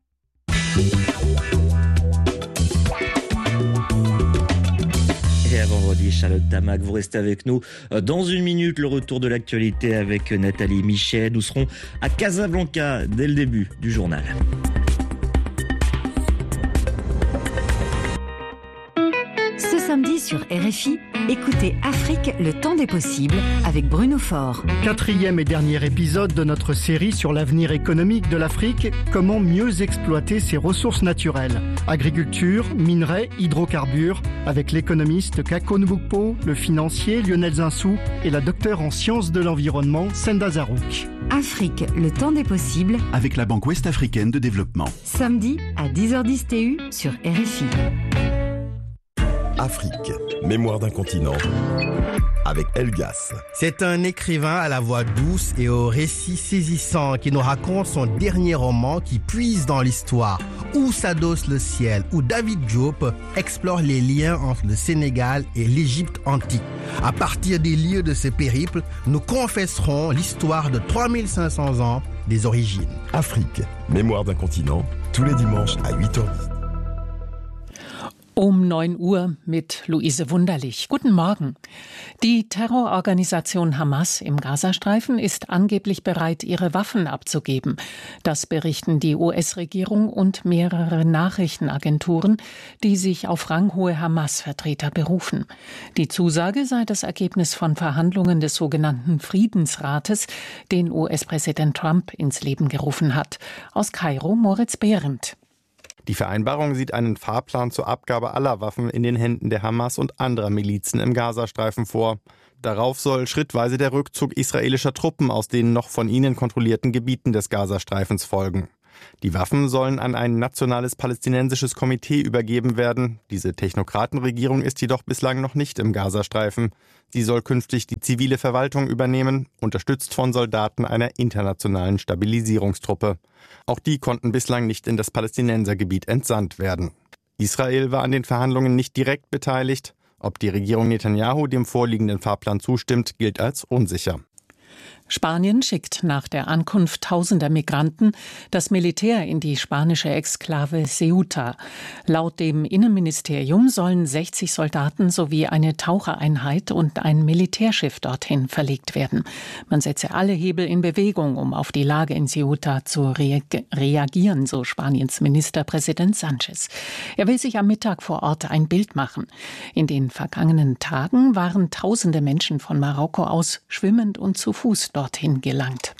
Et à vendredi, Charlotte Tamac, vous restez avec nous. Dans une minute, le retour de l'actualité avec Nathalie Michet. Nous serons à Casablanca dès le début du journal. Ce samedi, sur R F I, écoutez Afrique, le temps des possibles avec Bruno Faure. Quatrième et dernier épisode de notre série sur l'avenir économique de l'Afrique, comment mieux exploiter ses ressources naturelles. Agriculture, minerais, hydrocarbures, avec l'économiste Kako Nbukpo, le financier Lionel Zinsou et la docteure en sciences de l'environnement Senda Zarouk. Afrique, le temps des possibles avec la Banque ouest-africaine de développement. Samedi à dix heures dix T U sur R F I. Afrique, mémoire d'un continent, avec Elgas. C'est un écrivain à la voix douce et au récit saisissant qui nous raconte son dernier roman qui puise dans l'histoire, où s'adosse le ciel, où David Diop explore les liens entre le Sénégal et l'Égypte antique. À partir des lieux de ce périple, nous confesserons l'histoire de trois mille cinq cents ans des origines. Afrique, mémoire d'un continent, tous les dimanches à huit heures dix. Um neun Uhr mit Luise Wunderlich. Guten Morgen. Die Terrororganisation Hamas im Gazastreifen ist angeblich bereit, ihre Waffen abzugeben. Das berichten die U S-Regierung und mehrere Nachrichtenagenturen, die sich auf ranghohe Hamas-Vertreter berufen. Die Zusage sei das Ergebnis von Verhandlungen des sogenannten Friedensrates, den U S-Präsident Trump ins Leben gerufen hat. Aus Kairo Moritz Behrendt. Die Vereinbarung sieht einen Fahrplan zur Abgabe aller Waffen in den Händen der Hamas und anderer Milizen im Gazastreifen vor. Darauf soll schrittweise der Rückzug israelischer Truppen aus den noch von ihnen kontrollierten Gebieten des Gazastreifens folgen. Die Waffen sollen an ein nationales palästinensisches Komitee übergeben werden. Diese Technokratenregierung ist jedoch bislang noch nicht im Gazastreifen. Sie soll künftig die zivile Verwaltung übernehmen, unterstützt von Soldaten einer internationalen Stabilisierungstruppe. Auch die konnten bislang nicht in das Palästinensergebiet entsandt werden. Israel war an den Verhandlungen nicht direkt beteiligt. Ob die Regierung Netanyahu dem vorliegenden Fahrplan zustimmt, gilt als unsicher. Spanien schickt nach der Ankunft tausender Migranten das Militär in die spanische Exklave Ceuta. Laut dem Innenministerium sollen sechzig Soldaten sowie eine Tauchereinheit und ein Militärschiff dorthin verlegt werden. Man setze alle Hebel in Bewegung, um auf die Lage in Ceuta zu re- reagieren, so Spaniens Ministerpräsident Sánchez. Er will sich am Mittag vor Ort ein Bild machen. In den vergangenen Tagen waren tausende Menschen von Marokko aus schwimmend und zu Fuß dorthin gelangt.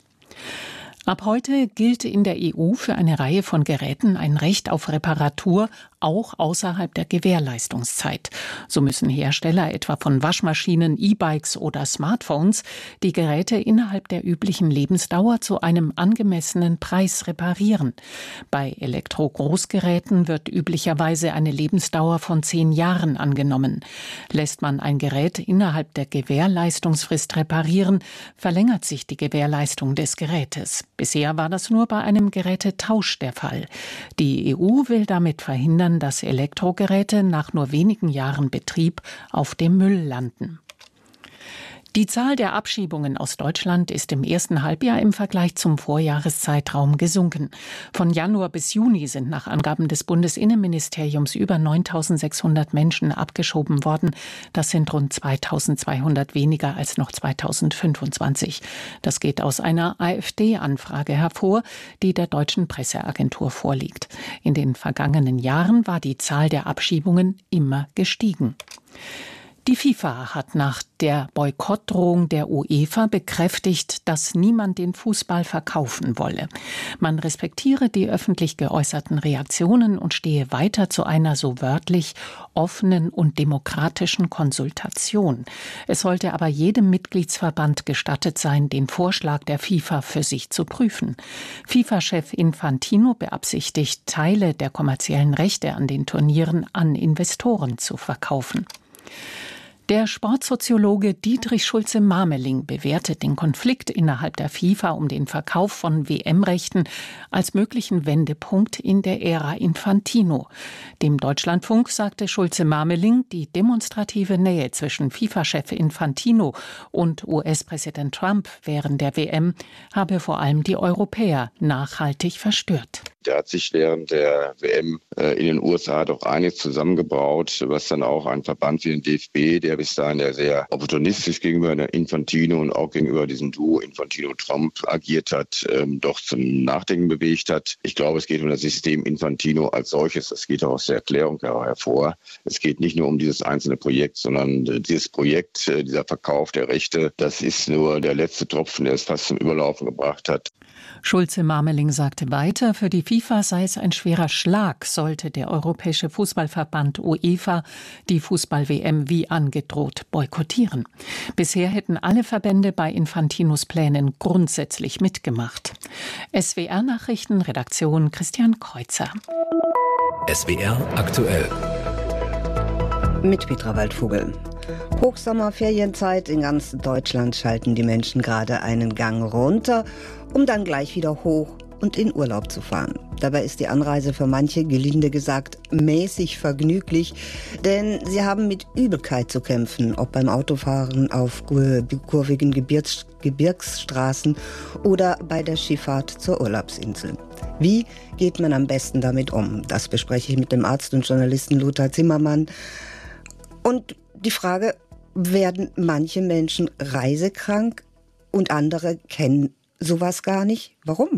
Ab heute gilt in der E U für eine Reihe von Geräten ein Recht auf Reparatur, auch außerhalb der Gewährleistungszeit. So müssen Hersteller etwa von Waschmaschinen, E-Bikes oder Smartphones die Geräte innerhalb der üblichen Lebensdauer zu einem angemessenen Preis reparieren. Bei Elektro-Großgeräten wird üblicherweise eine Lebensdauer von zehn Jahren angenommen. Lässt man ein Gerät innerhalb der Gewährleistungsfrist reparieren, verlängert sich die Gewährleistung des Gerätes. Bisher war das nur bei einem Gerätetausch der Fall. Die E U will damit verhindern, dass Elektrogeräte nach nur wenigen Jahren Betrieb auf dem Müll landen. Die Zahl der Abschiebungen aus Deutschland ist im ersten Halbjahr im Vergleich zum Vorjahreszeitraum gesunken. Von Januar bis Juni sind nach Angaben des Bundesinnenministeriums über neuntausendsechshundert Menschen abgeschoben worden. Das sind rund zweitausendzweihundert weniger als noch zweitausendfünfundzwanzig. Das geht aus einer AfD-Anfrage hervor, die der Deutschen Presseagentur vorliegt. In den vergangenen Jahren war die Zahl der Abschiebungen immer gestiegen. Die FIFA hat nach der Boykottdrohung der UEFA bekräftigt, dass niemand den Fußball verkaufen wolle. Man respektiere die öffentlich geäußerten Reaktionen und stehe weiter zu einer so wörtlich offenen und demokratischen Konsultation. Es sollte aber jedem Mitgliedsverband gestattet sein, den Vorschlag der FIFA für sich zu prüfen. FIFA-Chef Infantino beabsichtigt, Teile der kommerziellen Rechte an den Turnieren an Investoren zu verkaufen. Der Sportsoziologe Dietrich Schulze-Marmeling bewertet den Konflikt innerhalb der FIFA um den Verkauf von W M-Rechten als möglichen Wendepunkt in der Ära Infantino. Dem Deutschlandfunk sagte Schulze-Marmeling, die demonstrative Nähe zwischen FIFA-Chef Infantino und U S-Präsident Trump während der W M habe vor allem die Europäer nachhaltig verstört. Der hat sich während der W M in den U S A doch einiges zusammengebaut, was dann auch ein Verband wie den D F B, der der bis dahin ja sehr opportunistisch gegenüber Infantino und auch gegenüber diesem Duo Infantino-Trump agiert hat, ähm, doch zum Nachdenken bewegt hat. Ich glaube, es geht um das System Infantino als solches. Das geht auch aus der Erklärung hervor. Es geht nicht nur um dieses einzelne Projekt, sondern äh, dieses Projekt, äh, dieser Verkauf der Rechte, das ist nur der letzte Tropfen, der es fast zum Überlaufen gebracht hat. Schulze-Marmeling sagte weiter, für die FIFA sei es ein schwerer Schlag, sollte der Europäische Fußballverband UEFA die Fußball-W M wie angedroht boykottieren. Bisher hätten alle Verbände bei Infantinos Plänen grundsätzlich mitgemacht. S W R-Nachrichten, Redaktion Christian Kreuzer. S W R aktuell. Mit Petra Waldvogel. Hochsommerferienzeit in ganz Deutschland schalten die Menschen gerade einen Gang runter, um dann gleich wieder hoch und in Urlaub zu fahren. Dabei ist die Anreise für manche, gelinde gesagt, mäßig vergnüglich, denn sie haben mit Übelkeit zu kämpfen, ob beim Autofahren auf kurvigen Gebirgs- Gebirgsstraßen oder bei der Schifffahrt zur Urlaubsinsel. Wie geht man am besten damit um? Das bespreche ich mit dem Arzt und Journalisten Lothar Zimmermann. Und die Frage, werden manche Menschen reisekrank und andere kennen sowas gar nicht? Warum?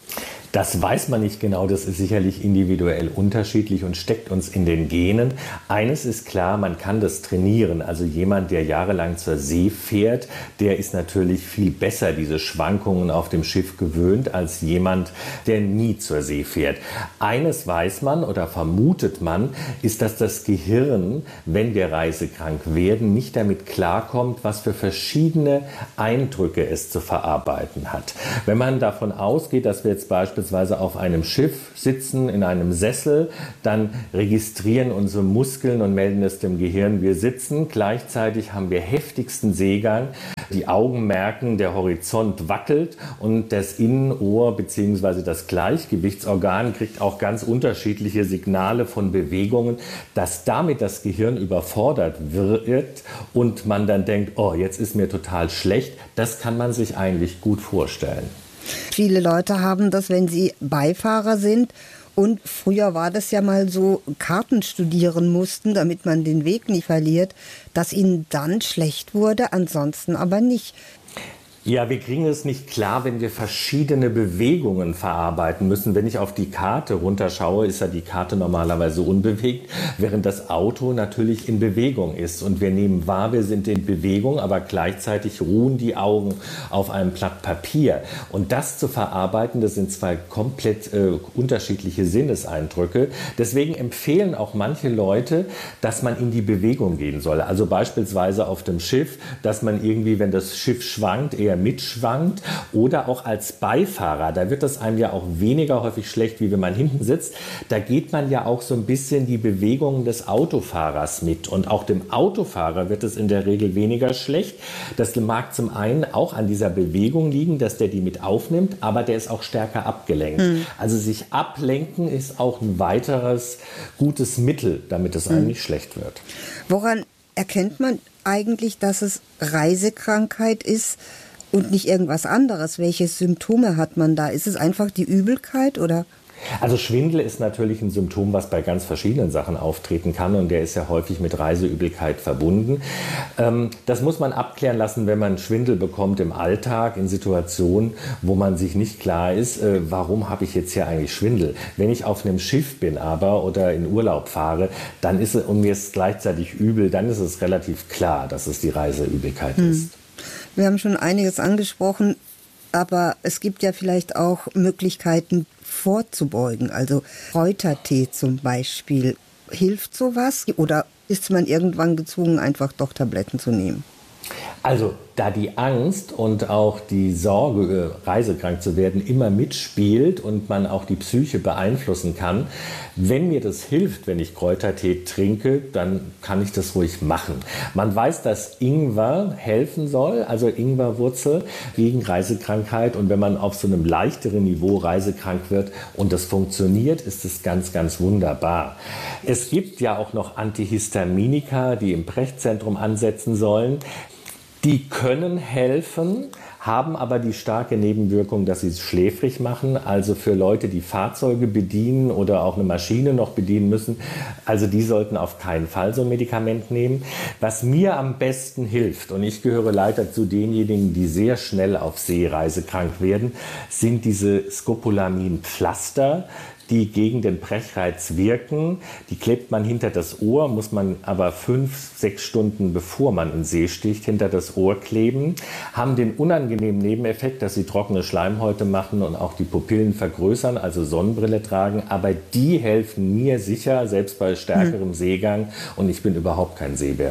Das weiß man nicht genau, das ist sicherlich individuell unterschiedlich und steckt uns in den Genen. Eines ist klar, man kann das trainieren. Also jemand, der jahrelang zur See fährt, der ist natürlich viel besser diese Schwankungen auf dem Schiff gewöhnt als jemand, der nie zur See fährt. Eines weiß man oder vermutet man, ist, dass das Gehirn, wenn wir reisekrank werden, nicht damit klarkommt, was für verschiedene Eindrücke es zu verarbeiten hat. Wenn man davon ausgeht, dass wir jetzt beispielsweise auf einem Schiff sitzen, in einem Sessel, dann registrieren unsere Muskeln und melden es dem Gehirn, wir sitzen. Gleichzeitig haben wir heftigsten Seegang. Die Augen merken, der Horizont wackelt und das Innenohr bzw. das Gleichgewichtsorgan kriegt auch ganz unterschiedliche Signale von Bewegungen, dass damit das Gehirn überfordert wird und man dann denkt, oh, jetzt ist mir total schlecht. Das kann man sich eigentlich gut vorstellen. Viele Leute haben das, wenn sie Beifahrer sind. Und früher war das ja mal so, Karten studieren mussten, damit man den Weg nicht verliert, dass ihnen dann schlecht wurde, ansonsten aber nicht. Ja, wir kriegen es nicht klar, wenn wir verschiedene Bewegungen verarbeiten müssen. Wenn ich auf die Karte runterschaue, ist ja die Karte normalerweise unbewegt, während das Auto natürlich in Bewegung ist. Und wir nehmen wahr, wir sind in Bewegung, aber gleichzeitig ruhen die Augen auf einem Blatt Papier. Und das zu verarbeiten, das sind zwei komplett äh, unterschiedliche Sinneseindrücke. Deswegen empfehlen auch manche Leute, dass man in die Bewegung gehen soll. Also beispielsweise auf dem Schiff, dass man irgendwie, wenn das Schiff schwankt, eher mitschwankt oder auch als Beifahrer, da wird es einem ja auch weniger häufig schlecht, wie wenn man hinten sitzt. Da geht man ja auch so ein bisschen die Bewegungen des Autofahrers mit und auch dem Autofahrer wird es in der Regel weniger schlecht. Das mag zum einen auch an dieser Bewegung liegen, dass der die mit aufnimmt, aber der ist auch stärker abgelenkt. Mhm. Also sich ablenken ist auch ein weiteres gutes Mittel, damit es einem mhm. nicht schlecht wird. Woran erkennt man eigentlich, dass es Reisekrankheit ist und nicht irgendwas anderes? Welche Symptome hat man da? Ist es einfach die Übelkeit oder? Also Schwindel ist natürlich ein Symptom, was bei ganz verschiedenen Sachen auftreten kann und der ist ja häufig mit Reiseübelkeit verbunden. Ähm, das muss man abklären lassen, wenn man Schwindel bekommt im Alltag, in Situationen, wo man sich nicht klar ist, äh, warum habe ich jetzt hier eigentlich Schwindel? Wenn ich auf einem Schiff bin aber oder in Urlaub fahre, dann ist es, und mir ist gleichzeitig übel, dann ist es relativ klar, dass es die Reiseübelkeit hm. ist. Wir haben schon einiges angesprochen, aber es gibt ja vielleicht auch Möglichkeiten vorzubeugen. Also Kräutertee zum Beispiel. Hilft sowas? Oder ist man irgendwann gezwungen, einfach doch Tabletten zu nehmen? Also da die Angst und auch die Sorge, reisekrank zu werden, immer mitspielt und man auch die Psyche beeinflussen kann, wenn mir das hilft, wenn ich Kräutertee trinke, dann kann ich das ruhig machen. Man weiß, dass Ingwer helfen soll, also Ingwerwurzel gegen Reisekrankheit. Und wenn man auf so einem leichteren Niveau reisekrank wird und das funktioniert, ist es ganz, ganz wunderbar. Es gibt ja auch noch Antihistaminika, die im Brechzentrum ansetzen sollen. Die können helfen, haben aber die starke Nebenwirkung, dass sie es schläfrig machen. Also für Leute, die Fahrzeuge bedienen oder auch eine Maschine noch bedienen müssen, also die sollten auf keinen Fall so ein Medikament nehmen. Was mir am besten hilft, und ich gehöre leider zu denjenigen, die sehr schnell auf Seereise krank werden, sind diese Scopolamin-Pflaster, die gegen den Brechreiz wirken. Die klebt man hinter das Ohr, muss man aber fünf, sechs Stunden bevor man in See sticht, hinter das Ohr kleben, haben den unangenehmen Nebeneffekt, dass sie trockene Schleimhäute machen und auch die Pupillen vergrößern, also Sonnenbrille tragen. Aber die helfen mir sicher, selbst bei stärkerem hm. Seegang, und ich bin überhaupt kein Seebär.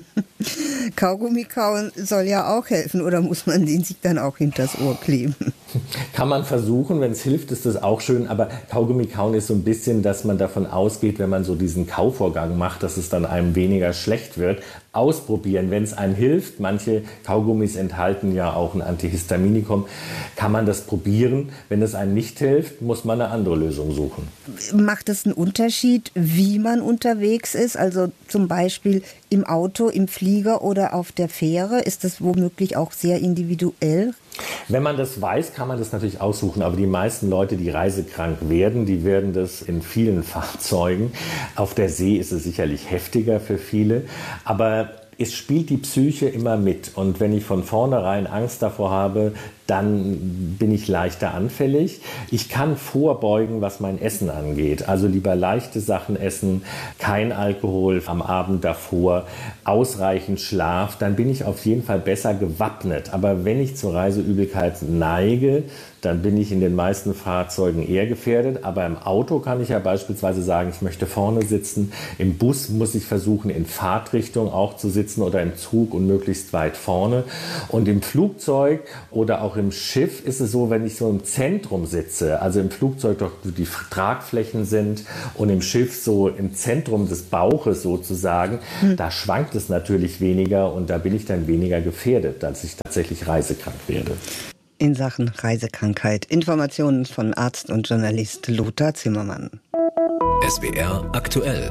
Kaugummi kauen soll ja auch helfen, oder muss man den sich dann auch hinters Ohr kleben? Kann man versuchen, wenn es hilft, ist das auch schön, aber Kaugummi kauen ist so ein bisschen, dass man davon ausgeht, wenn man so diesen Kauvorgang macht, dass es dann einem weniger schlecht wird. Ausprobieren, wenn es einem hilft. Manche Kaugummis enthalten ja auch ein Antihistaminikum. Kann man das probieren. Wenn es einem nicht hilft, muss man eine andere Lösung suchen. Macht es einen Unterschied, wie man unterwegs ist? Also zum Beispiel im Auto, im Flieger oder auf der Fähre? Ist das womöglich auch sehr individuell? Wenn man das weiß, kann man das natürlich aussuchen. Aber die meisten Leute, die reisekrank werden, die werden das in vielen Fahrzeugen. Auf der See ist es sicherlich heftiger für viele. Aber es spielt die Psyche immer mit. Und wenn ich von vornherein Angst davor habe, dann bin ich leichter anfällig. Ich kann vorbeugen, was mein Essen angeht. Also lieber leichte Sachen essen, kein Alkohol am Abend davor, ausreichend Schlaf. Dann bin ich auf jeden Fall besser gewappnet. Aber wenn ich zur Reiseübelkeit neige, dann bin ich in den meisten Fahrzeugen eher gefährdet. Aber im Auto kann ich ja beispielsweise sagen, ich möchte vorne sitzen. Im Bus muss ich versuchen, in Fahrtrichtung auch zu sitzen oder im Zug und möglichst weit vorne. Und im Flugzeug oder auch im Schiff ist es so, wenn ich so im Zentrum sitze, also im Flugzeug doch die Tragflächen sind und im Schiff so im Zentrum des Bauches sozusagen, hm. da schwankt es natürlich weniger und da bin ich dann weniger gefährdet, dass ich tatsächlich reisekrank werde. In Sachen Reisekrankheit. Informationen von Arzt und Journalist Lothar Zimmermann. S W R aktuell.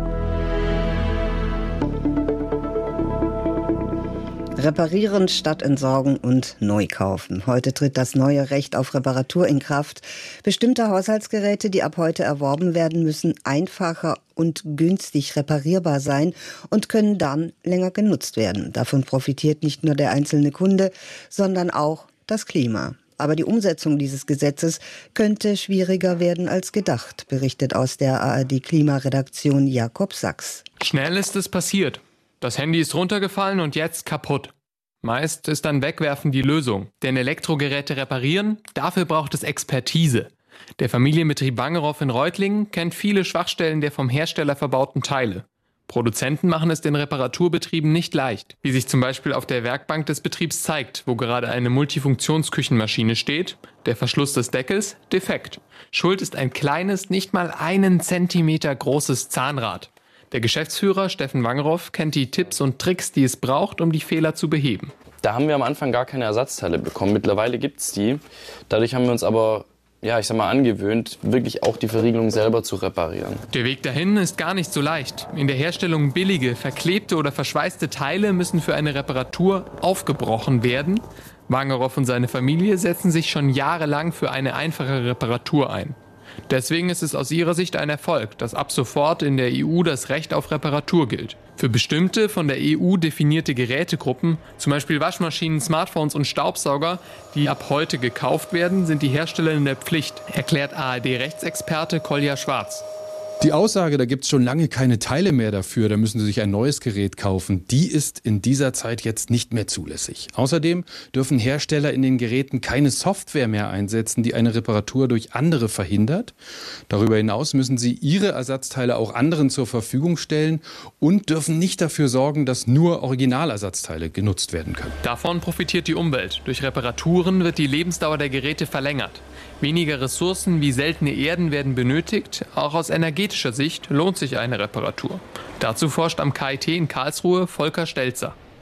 Reparieren statt entsorgen und neu kaufen. Heute tritt das neue Recht auf Reparatur in Kraft. Bestimmte Haushaltsgeräte, die ab heute erworben werden, müssen einfacher und günstig reparierbar sein und können dann länger genutzt werden. Davon profitiert nicht nur der einzelne Kunde, sondern auch das Klima. Aber die Umsetzung dieses Gesetzes könnte schwieriger werden als gedacht, berichtet aus der A R D-Klimaredaktion Jakob Sachs. Schnell ist es passiert. Das Handy ist runtergefallen und jetzt kaputt. Meist ist dann Wegwerfen die Lösung. Denn Elektrogeräte reparieren, dafür braucht es Expertise. Der Familienbetrieb Wangerow in Reutlingen kennt viele Schwachstellen der vom Hersteller verbauten Teile. Produzenten machen es den Reparaturbetrieben nicht leicht, wie sich zum Beispiel auf der Werkbank des Betriebs zeigt, wo gerade eine Multifunktionsküchenmaschine steht. Der Verschluss des Deckels defekt. Schuld ist ein kleines, nicht mal einen Zentimeter großes Zahnrad. Der Geschäftsführer Steffen Wangerow kennt die Tipps und Tricks, die es braucht, um die Fehler zu beheben. Da haben wir am Anfang gar keine Ersatzteile bekommen. Mittlerweile gibt es die. Dadurch haben wir uns aber, ja, ich sag mal, angewöhnt, wirklich auch die Verriegelung selber zu reparieren. Der Weg dahin ist gar nicht so leicht. In der Herstellung billige, verklebte oder verschweißte Teile müssen für eine Reparatur aufgebrochen werden. Wangerow und seine Familie setzen sich schon jahrelang für eine einfache Reparatur ein. Deswegen ist es aus ihrer Sicht ein Erfolg, dass ab sofort in der E U das Recht auf Reparatur gilt. Für bestimmte von der E U definierte Gerätegruppen, zum Beispiel Waschmaschinen, Smartphones und Staubsauger, die ab heute gekauft werden, sind die Hersteller in der Pflicht, erklärt A R D-Rechtsexperte Kolja Schwarz. Die Aussage, da gibt es schon lange keine Teile mehr dafür, da müssen Sie sich ein neues Gerät kaufen, die ist in dieser Zeit jetzt nicht mehr zulässig. Außerdem dürfen Hersteller in den Geräten keine Software mehr einsetzen, die eine Reparatur durch andere verhindert. Darüber hinaus müssen sie ihre Ersatzteile auch anderen zur Verfügung stellen und dürfen nicht dafür sorgen, dass nur Originalersatzteile genutzt werden können. Davon profitiert die Umwelt. Durch Reparaturen wird die Lebensdauer der Geräte verlängert. Weniger Ressourcen wie seltene Erden werden benötigt. Auch aus energetischer Sicht lohnt sich eine Reparatur. Dazu forscht am K I T in Karlsruhe Volker Stelzer.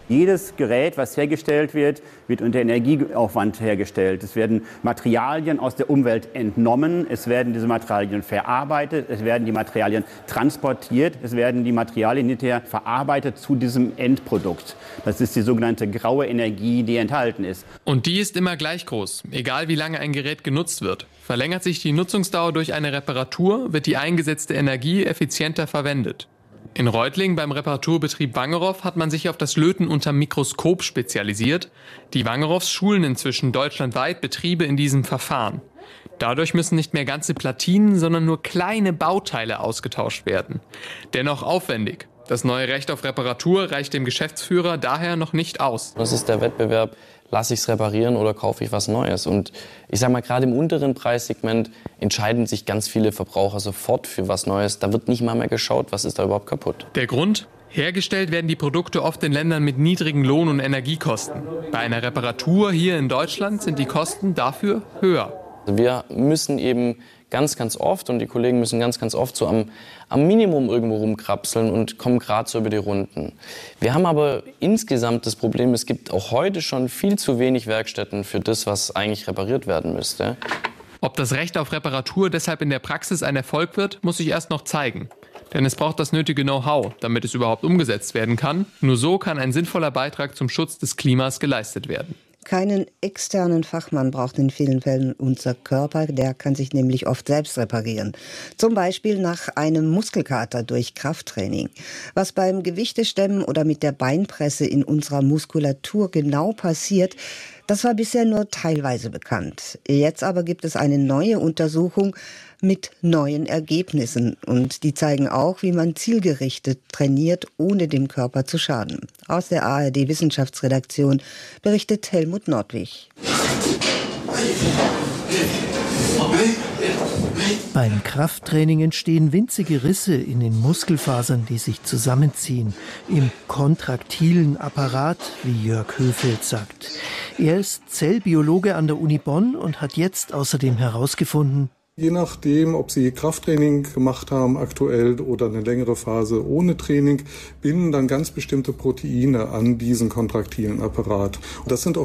Jedes Gerät, was hergestellt wird, wird unter Energieaufwand hergestellt. Es werden Materialien aus der Umwelt entnommen, es werden diese Materialien verarbeitet, es werden die Materialien transportiert, es werden die Materialien hinterher verarbeitet zu diesem Endprodukt. Das ist die sogenannte graue Energie, die enthalten ist. Und die ist immer gleich groß, egal wie lange ein Gerät genutzt wird. Verlängert sich die Nutzungsdauer durch eine Reparatur, wird die eingesetzte Energie effizienter verwendet. In Reutlingen beim Reparaturbetrieb Wangeroow hat man sich auf das Löten unter Mikroskop spezialisiert. Die Wangeroows schulen inzwischen deutschlandweit Betriebe in diesem Verfahren. Dadurch müssen nicht mehr ganze Platinen, sondern nur kleine Bauteile ausgetauscht werden. Dennoch aufwendig. Das neue Recht auf Reparatur reicht dem Geschäftsführer daher noch nicht aus. Das ist der Wettbewerb, lasse ich es reparieren oder kaufe ich was Neues? Und ich sage mal, gerade im unteren Preissegment entscheiden sich ganz viele Verbraucher sofort für was Neues. Da wird nicht mal mehr geschaut, was ist da überhaupt kaputt. Der Grund? Hergestellt werden die Produkte oft in Ländern mit niedrigen Lohn- und Energiekosten. Bei einer Reparatur hier in Deutschland sind die Kosten dafür höher. Wir müssen eben ganz, ganz oft, und die Kollegen müssen ganz, ganz oft so am, am Minimum irgendwo rumkrapseln und kommen gerade so über die Runden. Wir haben aber insgesamt das Problem, es gibt auch heute schon viel zu wenig Werkstätten für das, was eigentlich repariert werden müsste. Ob das Recht auf Reparatur deshalb in der Praxis ein Erfolg wird, muss sich erst noch zeigen. Denn es braucht das nötige Know-how, damit es überhaupt umgesetzt werden kann. Nur so kann ein sinnvoller Beitrag zum Schutz des Klimas geleistet werden. Keinen externen Fachmann braucht in vielen Fällen unser Körper, der kann sich nämlich oft selbst reparieren. Zum Beispiel nach einem Muskelkater durch Krafttraining. Was beim Gewichtestemmen oder mit der Beinpresse in unserer Muskulatur genau passiert, das war bisher nur teilweise bekannt. Jetzt aber gibt es eine neue Untersuchung mit neuen Ergebnissen. Und die zeigen auch, wie man zielgerichtet trainiert, ohne dem Körper zu schaden. Aus der A R D-Wissenschaftsredaktion berichtet Helmut Nordwig. Beim Krafttraining entstehen winzige Risse in den Muskelfasern, die sich zusammenziehen. Im kontraktilen Apparat, wie Jörg Höfeld sagt. Er ist Zellbiologe an der Uni Bonn und hat jetzt außerdem herausgefunden, je nachdem, ob Sie Krafttraining gemacht haben aktuell oder eine längere Phase ohne Training, binden dann ganz bestimmte Proteine an diesen kontraktilen Apparat. Und das sind auch